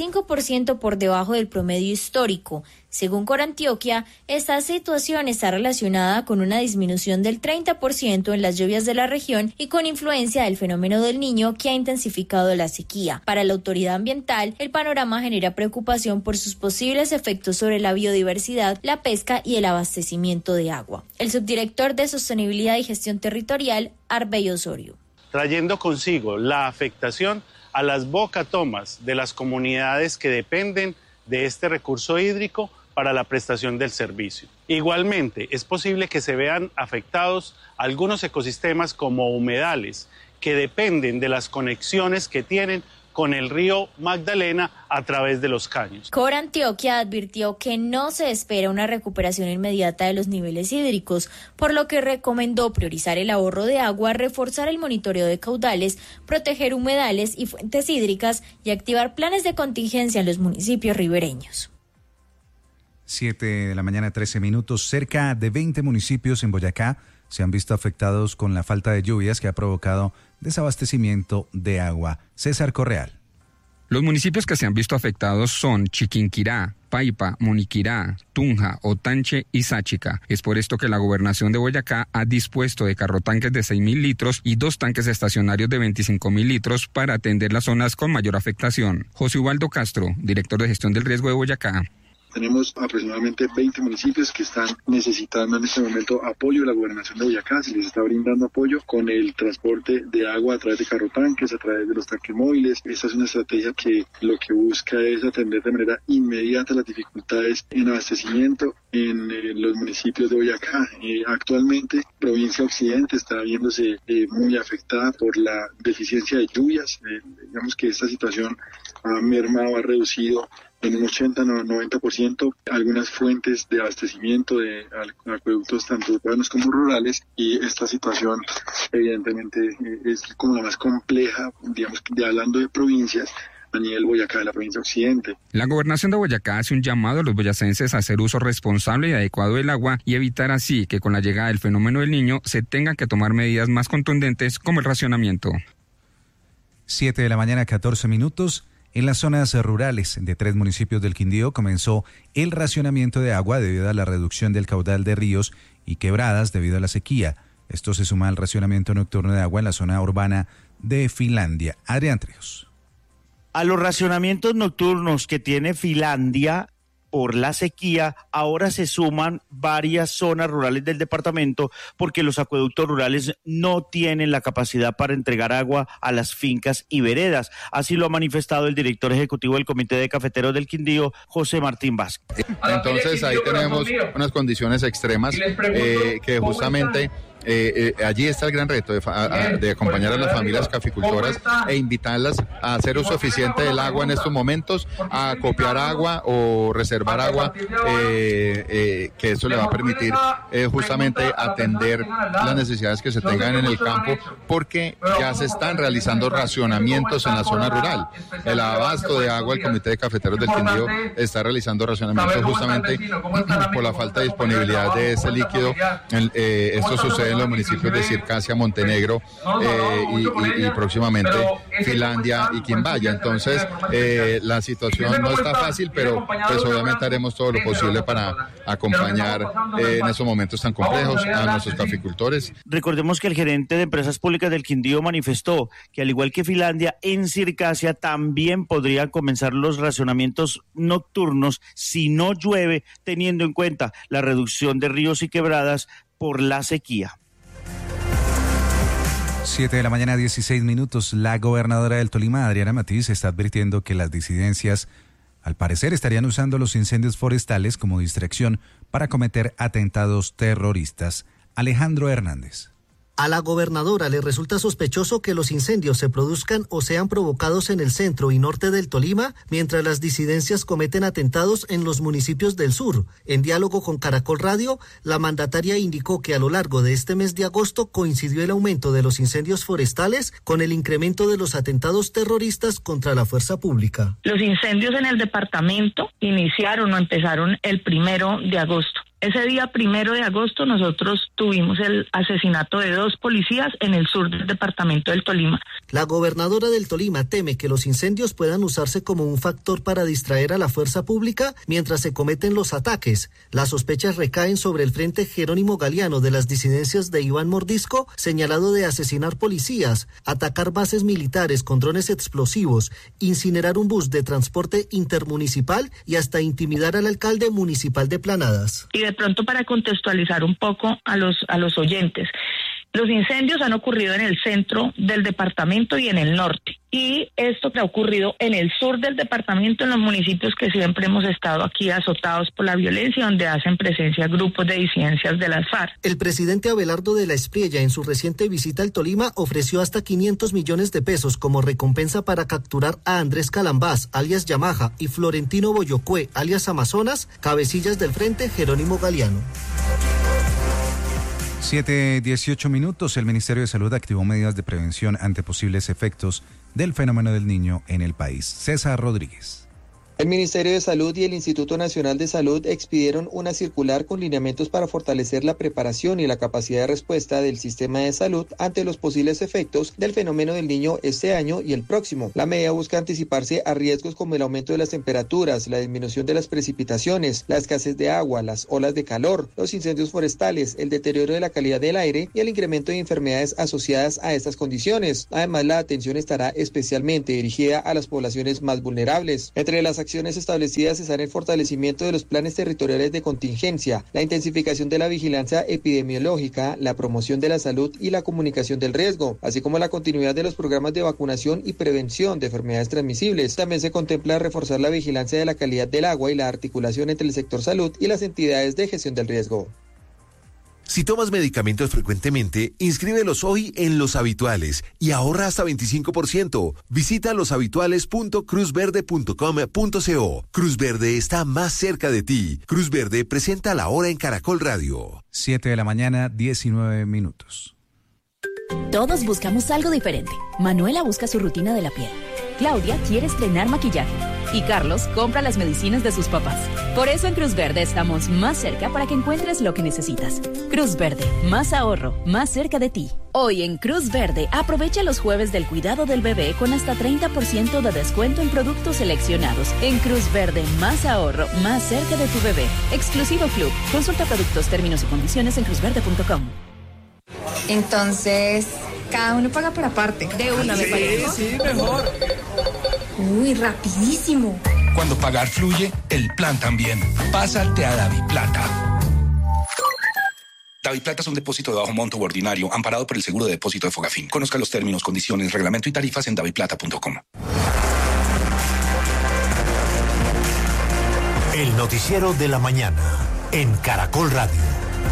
25% por debajo del promedio histórico. Según Corantioquia, esta situación está relacionada con una disminución del 30% en las lluvias de la región y con influencia del fenómeno del Niño que ha intensificado la sequía. Para la autoridad ambiental, el panorama genera preocupación por sus posibles efectos sobre la biodiversidad, la pesca y el abastecimiento de agua. El subdirector de Sostenibilidad y Gestión Territorial, Arbey Osorio. Trayendo consigo la afectación a las bocatomas de las comunidades que dependen de este recurso hídrico para la prestación del servicio. Igualmente, es posible que se vean afectados algunos ecosistemas como humedales, que dependen de las conexiones que tienen con el río Magdalena a través de los caños. Corantioquia advirtió que no se espera una recuperación inmediata de los niveles hídricos, por lo que recomendó priorizar el ahorro de agua, reforzar el monitoreo de caudales, proteger humedales y fuentes hídricas y activar planes de contingencia en los municipios ribereños. 7:13 a.m. Cerca de 20 municipios en Boyacá se han visto afectados con la falta de lluvias que ha provocado desabastecimiento de agua. César Correal. Los municipios que se han visto afectados son Chiquinquirá, Paipa, Moniquirá, Tunja, Otanche y Sáchica. Es por esto que la Gobernación de Boyacá ha dispuesto de carrotanques de 6.000 litros y 2 tanques estacionarios de 25.000 litros para atender las zonas con mayor afectación. José Ubaldo Castro, director de Gestión del Riesgo de Boyacá. Tenemos aproximadamente 20 municipios que están necesitando en este momento apoyo de la Gobernación de Boyacá. Se les está brindando apoyo con el transporte de agua a través de carrotanques, a través de los tanques móviles. Esta es una estrategia que lo que busca es atender de manera inmediata las dificultades en abastecimiento en los municipios de Boyacá. Actualmente, provincia Occidente está viéndose muy afectada por la deficiencia de lluvias. Digamos que esta situación ha mermado, ha reducido en un 80-90% algunas fuentes de abastecimiento de acueductos tanto urbanos como rurales, y esta situación evidentemente es como la más compleja, digamos, hablando de provincias, a nivel Boyacá, de la provincia Occidente. La Gobernación de Boyacá hace un llamado a los boyacenses a hacer uso responsable y adecuado del agua y evitar así que con la llegada del fenómeno del Niño se tengan que tomar medidas más contundentes como el racionamiento. 7:14 a.m. En las zonas rurales de 3 municipios del Quindío comenzó el racionamiento de agua debido a la reducción del caudal de ríos y quebradas debido a la sequía. Esto se suma al racionamiento nocturno de agua en la zona urbana de Finlandia. Adrián Trios. A los racionamientos nocturnos que tiene Finlandia por la sequía, ahora se suman varias zonas rurales del departamento porque los acueductos rurales no tienen la capacidad para entregar agua a las fincas y veredas. Así lo ha manifestado el director ejecutivo del Comité de Cafeteros del Quindío, José Martín Vázquez. Entonces ahí tenemos unas condiciones extremas que justamente... allí está el gran reto de acompañar a las familias caficultoras e invitarlas a hacer uso eficiente del agua en estos momentos, a copiar agua o reservar agua, que eso le va a permitir justamente atender las necesidades que se tengan en el campo, porque ya se están realizando racionamientos en la zona rural. El abasto de agua, el Comité de Cafeteros del Quindío está realizando racionamientos justamente por la falta de disponibilidad de ese líquido. Esto sucede en los municipios de Circasia, Montenegro y próximamente Finlandia y Quimbaya. Entonces la situación no está fácil, pero pues obviamente haremos todo lo posible para acompañar en esos momentos tan complejos a nuestros caficultores. Recordemos que el gerente de Empresas Públicas del Quindío manifestó que al igual que Finlandia, en Circasia también podrían comenzar los racionamientos nocturnos si no llueve, teniendo en cuenta la reducción de ríos y quebradas por la sequía. 7:16 a.m. La gobernadora del Tolima, Adriana Matiz, está advirtiendo que las disidencias, al parecer, estarían usando los incendios forestales como distracción para cometer atentados terroristas. Alejandro Hernández. A la gobernadora le resulta sospechoso que los incendios se produzcan o sean provocados en el centro y norte del Tolima, mientras las disidencias cometen atentados en los municipios del sur. En diálogo con Caracol Radio, la mandataria indicó que a lo largo de este mes de agosto coincidió el aumento de los incendios forestales con el incremento de los atentados terroristas contra la fuerza pública. Los incendios en el departamento iniciaron o empezaron el 1 de agosto. Ese día 1 de agosto nosotros tuvimos el asesinato de 2 policías en el sur del departamento del Tolima. La gobernadora del Tolima teme que los incendios puedan usarse como un factor para distraer a la fuerza pública mientras se cometen los ataques. Las sospechas recaen sobre el Frente Jerónimo Galeano de las disidencias de Iván Mordisco, señalado de asesinar policías, atacar bases militares con drones explosivos, incinerar un bus de transporte intermunicipal y hasta intimidar al alcalde municipal de Planadas. Y de pronto, para contextualizar un poco a los oyentes, Los incendios han ocurrido en el centro del departamento y en el norte. Y esto que ha ocurrido en el sur del departamento, en los municipios que siempre hemos estado aquí azotados por la violencia, donde hacen presencia grupos de disidencias de las FARC. El presidente Abelardo de la Espriella, en su reciente visita al Tolima, ofreció hasta 500 millones de pesos como recompensa para capturar a Andrés Calambás, alias Yamaha, y Florentino Boyocue, alias Amazonas, cabecillas del Frente Jerónimo Galeano. 7:18 minutos. El Ministerio de Salud activó medidas de prevención ante posibles efectos del fenómeno del Niño en el país. César Rodríguez. El Ministerio de Salud y el Instituto Nacional de Salud expidieron una circular con lineamientos para fortalecer la preparación y la capacidad de respuesta del sistema de salud ante los posibles efectos del fenómeno del Niño este año y el próximo. La medida busca anticiparse a riesgos como el aumento de las temperaturas, la disminución de las precipitaciones, la escasez de agua, las olas de calor, los incendios forestales, el deterioro de la calidad del aire y el incremento de enfermedades asociadas a estas condiciones. Además, la atención estará especialmente dirigida a las poblaciones más vulnerables. Entre las acciones establecidas están el fortalecimiento de los planes territoriales de contingencia, la intensificación de la vigilancia epidemiológica, la promoción de la salud y la comunicación del riesgo, así como la continuidad de los programas de vacunación y prevención de enfermedades transmisibles. También se contempla reforzar la vigilancia de la calidad del agua y la articulación entre el sector salud y las entidades de gestión del riesgo. Si tomas medicamentos frecuentemente, inscríbelos hoy en Los Habituales y ahorra hasta 25%. Visita loshabituales.cruzverde.com.co. Cruz Verde está más cerca de ti. Cruz Verde presenta La Hora en Caracol Radio. 7 de la mañana, 19 minutos. Todos buscamos algo diferente. Manuela busca su rutina de la piel. Claudia quiere estrenar maquillaje. Y Carlos compra las medicinas de sus papás. Por eso en Cruz Verde estamos más cerca para que encuentres lo que necesitas. Cruz Verde, más ahorro, más cerca de ti. Hoy en Cruz Verde, aprovecha los jueves del cuidado del bebé con hasta 30% de descuento en productos seleccionados. En Cruz Verde, más ahorro, más cerca de tu bebé. Exclusivo Club. Consulta productos, términos y condiciones en cruzverde.com. Entonces, cada uno paga por aparte. De una, me parece. Sí, mejor. Uy, rapidísimo. Cuando pagar fluye, el plan también. Pásate a DaviPlata. DaviPlata es un depósito de bajo monto u ordinario, amparado por el seguro de depósito de Fogafín. Conozca los términos, condiciones, reglamento y tarifas en daviplata.com. El noticiero de la mañana en Caracol Radio.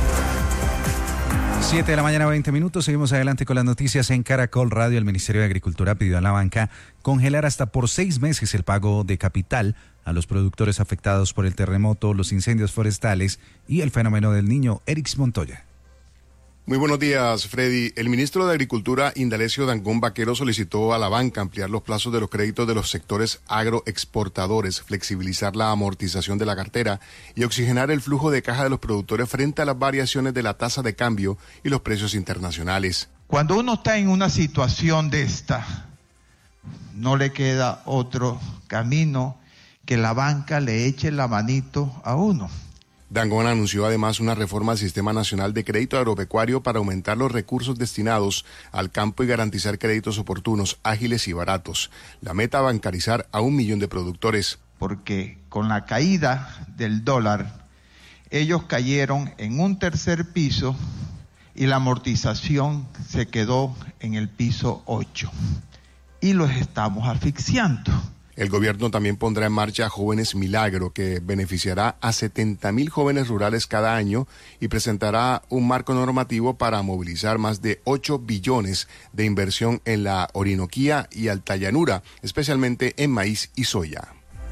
7 de la mañana, 20 minutos. Seguimos adelante con las noticias en Caracol Radio. El Ministerio de Agricultura pidió a la banca congelar hasta por 6 meses el pago de capital a los productores afectados por el terremoto, los incendios forestales y el fenómeno del Niño. Erix Montoya. Muy buenos días, Freddy. El ministro de Agricultura, Indalecio Dangond Vaquero, solicitó a la banca ampliar los plazos de los créditos de los sectores agroexportadores, flexibilizar la amortización de la cartera y oxigenar el flujo de caja de los productores frente a las variaciones de la tasa de cambio y los precios internacionales. Cuando uno está en una situación de esta, no le queda otro camino que la banca le eche la manito a uno. Dangond anunció además una reforma al Sistema Nacional de Crédito Agropecuario para aumentar los recursos destinados al campo y garantizar créditos oportunos, ágiles y baratos. La meta, bancarizar a 1 millón de productores. Porque con la caída del dólar, ellos cayeron en un tercer piso y la amortización se quedó en el piso 8. Y los estamos asfixiando. El gobierno también pondrá en marcha Jóvenes Milagro, que beneficiará a 70.000 jóvenes rurales cada año y presentará un marco normativo para movilizar más de 8 billones de inversión en la Orinoquía y Alta Llanura, especialmente en maíz y soya.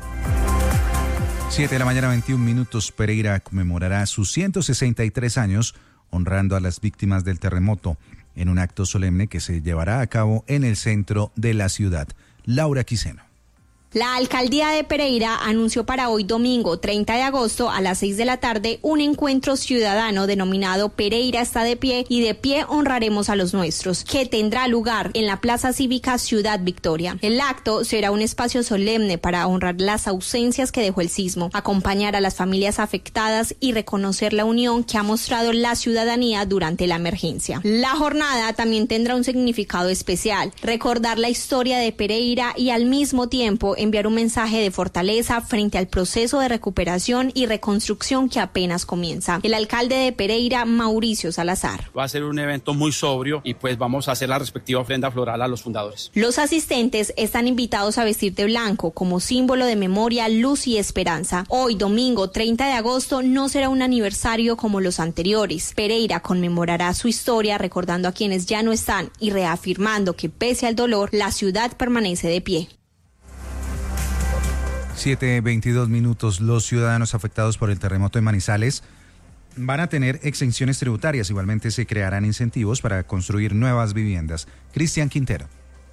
7 de la mañana, 21 minutos. Pereira conmemorará sus 163 años honrando a las víctimas del terremoto en un acto solemne que se llevará a cabo en el centro de la ciudad. Laura Quiseno. La alcaldía de Pereira anunció para hoy domingo 30 de agosto a las 6 de la tarde un encuentro ciudadano denominado Pereira está de pie y de pie honraremos a los nuestros, que tendrá lugar en la Plaza Cívica Ciudad Victoria. El acto será un espacio solemne para honrar las ausencias que dejó el sismo, acompañar a las familias afectadas y reconocer la unión que ha mostrado la ciudadanía durante la emergencia. La jornada también tendrá un significado especial, recordar la historia de Pereira y al mismo tiempo enviar un mensaje de fortaleza frente al proceso de recuperación y reconstrucción que apenas comienza. El alcalde de Pereira, Mauricio Salazar. Va a ser un evento muy sobrio y pues vamos a hacer la respectiva ofrenda floral a los fundadores. Los asistentes están invitados a vestir de blanco como símbolo de memoria, luz y esperanza. Hoy, domingo 30 de agosto, no será un aniversario como los anteriores. Pereira conmemorará su historia recordando a quienes ya no están y reafirmando que pese al dolor, la ciudad permanece de pie. 7:22 minutos. Los ciudadanos afectados por el terremoto en Manizales van a tener exenciones tributarias. Igualmente se crearán incentivos para construir nuevas viviendas. Cristian Quintero.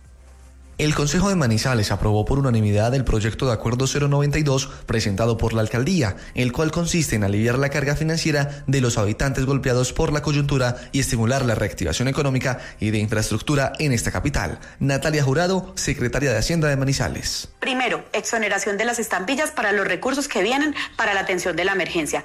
El Consejo de Manizales aprobó por unanimidad el proyecto de acuerdo 092 presentado por la alcaldía, el cual consiste en aliviar la carga financiera de los habitantes golpeados por la coyuntura y estimular la reactivación económica y de infraestructura en esta capital. Natalia Jurado, secretaria de Hacienda de Manizales. Primero, exoneración de las estampillas para los recursos que vienen para la atención de la emergencia,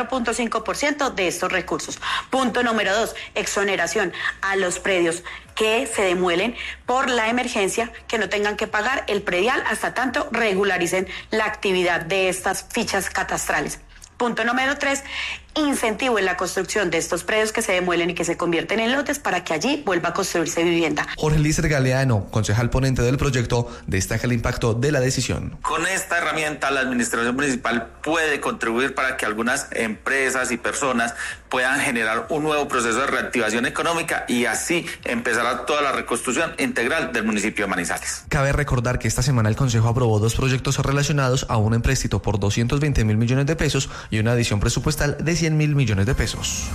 4.5% de estos recursos. Punto número 2, exoneración a los predios que se demuelen por la emergencia, que no tengan que pagar el predial hasta tanto regularicen la actividad de estas fichas catastrales. Punto número 3, incentivo en la construcción de estos predios que se demuelen y que se convierten en lotes para que allí vuelva a construirse vivienda. Jorge Lícer Galeano, concejal ponente del proyecto, destaca el impacto de la decisión. Con esta herramienta la administración municipal puede contribuir para que algunas empresas y personas puedan generar un nuevo proceso de reactivación económica y así empezará toda la reconstrucción integral del municipio de Manizales. Cabe recordar que esta semana el Consejo aprobó 2 proyectos relacionados a un empréstito por 220.000 millones de pesos y una adición presupuestal de 100.000 millones de pesos.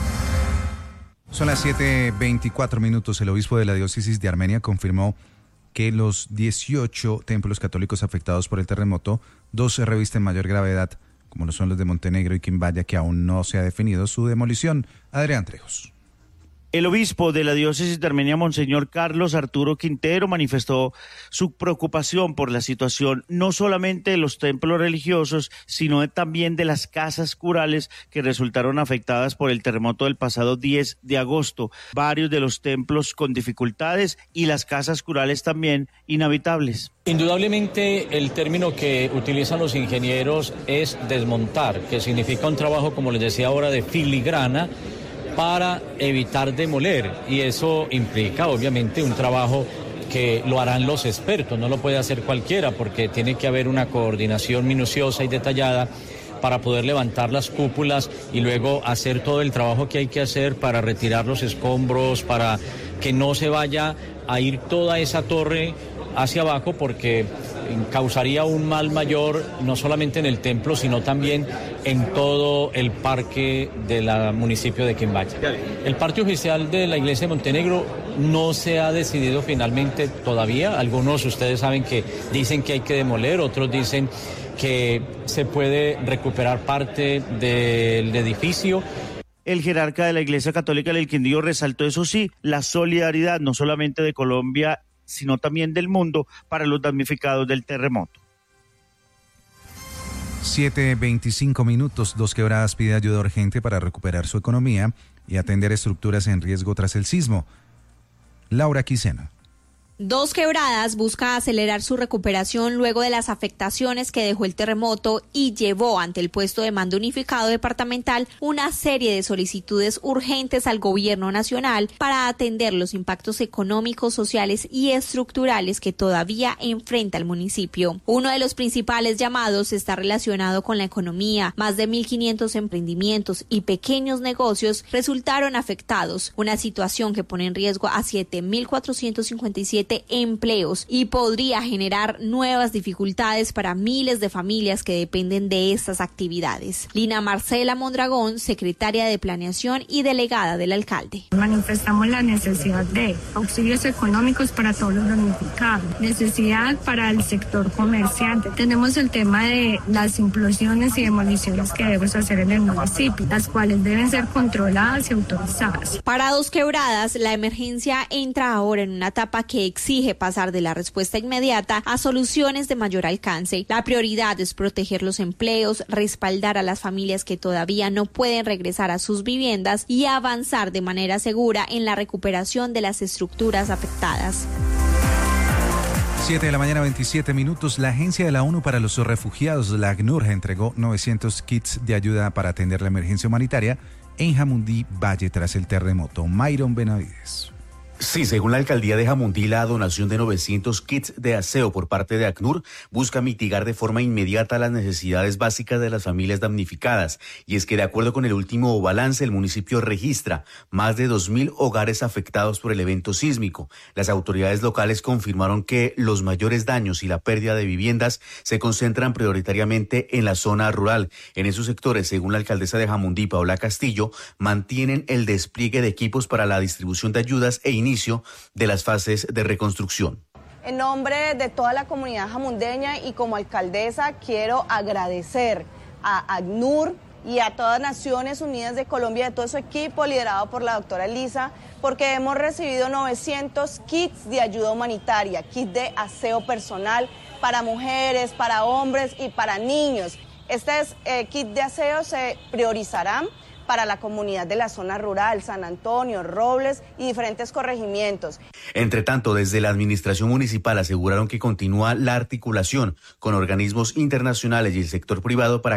Son las 7:24 minutos. El obispo de la diócesis de Armenia confirmó que los 18 templos católicos afectados por el terremoto, 2 se revisten mayor gravedad, como lo son los de Montenegro y Quimbaya, que aún no se ha definido su demolición. Adrián Trejos. El obispo de la diócesis de Armenia, Monseñor Carlos Arturo Quintero, manifestó su preocupación por la situación no solamente de los templos religiosos, sino también de las casas curales que resultaron afectadas por el terremoto del pasado 10 de agosto. Varios de los templos con dificultades y las casas curales también inhabitables. Indudablemente el término que utilizan los ingenieros es desmontar, que significa un trabajo, como les decía ahora, de filigrana, para evitar demoler, y eso implica obviamente un trabajo que lo harán los expertos, no lo puede hacer cualquiera porque tiene que haber una coordinación minuciosa y detallada para poder levantar las cúpulas y luego hacer todo el trabajo que hay que hacer para retirar los escombros, para que no se vaya a ir toda esa torre hacia abajo, porque causaría un mal mayor no solamente en el templo, sino también en todo el parque del municipio de Quimbaya. El parte oficial de la iglesia de Montenegro no se ha decidido finalmente todavía. Algunos ustedes saben que dicen que hay que demoler, otros dicen que se puede recuperar parte del edificio. El jerarca de la Iglesia Católica del Quindío resaltó, eso sí, la solidaridad no solamente de Colombia, sino también del mundo para los damnificados del terremoto. 7:25 minutos. Dos Quebradas pide ayuda urgente para recuperar su economía y atender estructuras en riesgo tras el sismo. Laura Quisena. Dos Quebradas busca acelerar su recuperación luego de las afectaciones que dejó el terremoto y llevó ante el puesto de mando unificado departamental una serie de solicitudes urgentes al gobierno nacional para atender los impactos económicos, sociales y estructurales que todavía enfrenta el municipio. Uno de los principales llamados está relacionado con la economía. Más de 1.500 emprendimientos y pequeños negocios resultaron afectados, una situación que pone en riesgo a 7.457 empleos y podría generar nuevas dificultades para miles de familias que dependen de estas actividades. Lina Marcela Mondragón, secretaria de Planeación y delegada del alcalde. Manifestamos la necesidad de auxilios económicos para todos los damnificados, necesidad para el sector comerciante. Tenemos el tema de las implosiones y demoliciones que debemos hacer en el municipio, las cuales deben ser controladas y autorizadas. Para Dos Quebradas, la emergencia entra ahora en una etapa que exige pasar de la respuesta inmediata a soluciones de mayor alcance. La prioridad es proteger los empleos, respaldar a las familias que todavía no pueden regresar a sus viviendas y avanzar de manera segura en la recuperación de las estructuras afectadas. 7 de la mañana, 27 minutos. La Agencia de la ONU para los Refugiados, la ACNUR, entregó 900 kits de ayuda para atender la emergencia humanitaria en Jamundí Valle tras el terremoto. Myron Benavides. Sí, según la alcaldía de Jamundí, la donación de 900 kits de aseo por parte de ACNUR busca mitigar de forma inmediata las necesidades básicas de las familias damnificadas. Y es que, de acuerdo con el último balance, el municipio registra más de 2.000 hogares afectados por el evento sísmico. Las autoridades locales confirmaron que los mayores daños y la pérdida de viviendas se concentran prioritariamente en la zona rural. En esos sectores, según la alcaldesa de Jamundí, Paola Castillo, mantienen el despliegue de equipos para la distribución de ayudas e inicio de las fases de reconstrucción. En nombre de toda la comunidad jamundeña y como alcaldesa quiero agradecer a ACNUR y a todas Naciones Unidas de Colombia, de todo su equipo liderado por la doctora Lisa, porque hemos recibido 900 kits de ayuda humanitaria, kits de aseo personal para mujeres, para hombres y para niños. Estos kits de aseo se priorizarán para la comunidad de la zona rural, San Antonio, Robles y diferentes corregimientos. Entre tanto, desde la administración municipal aseguraron que continúa la articulación con organismos internacionales y el sector privado para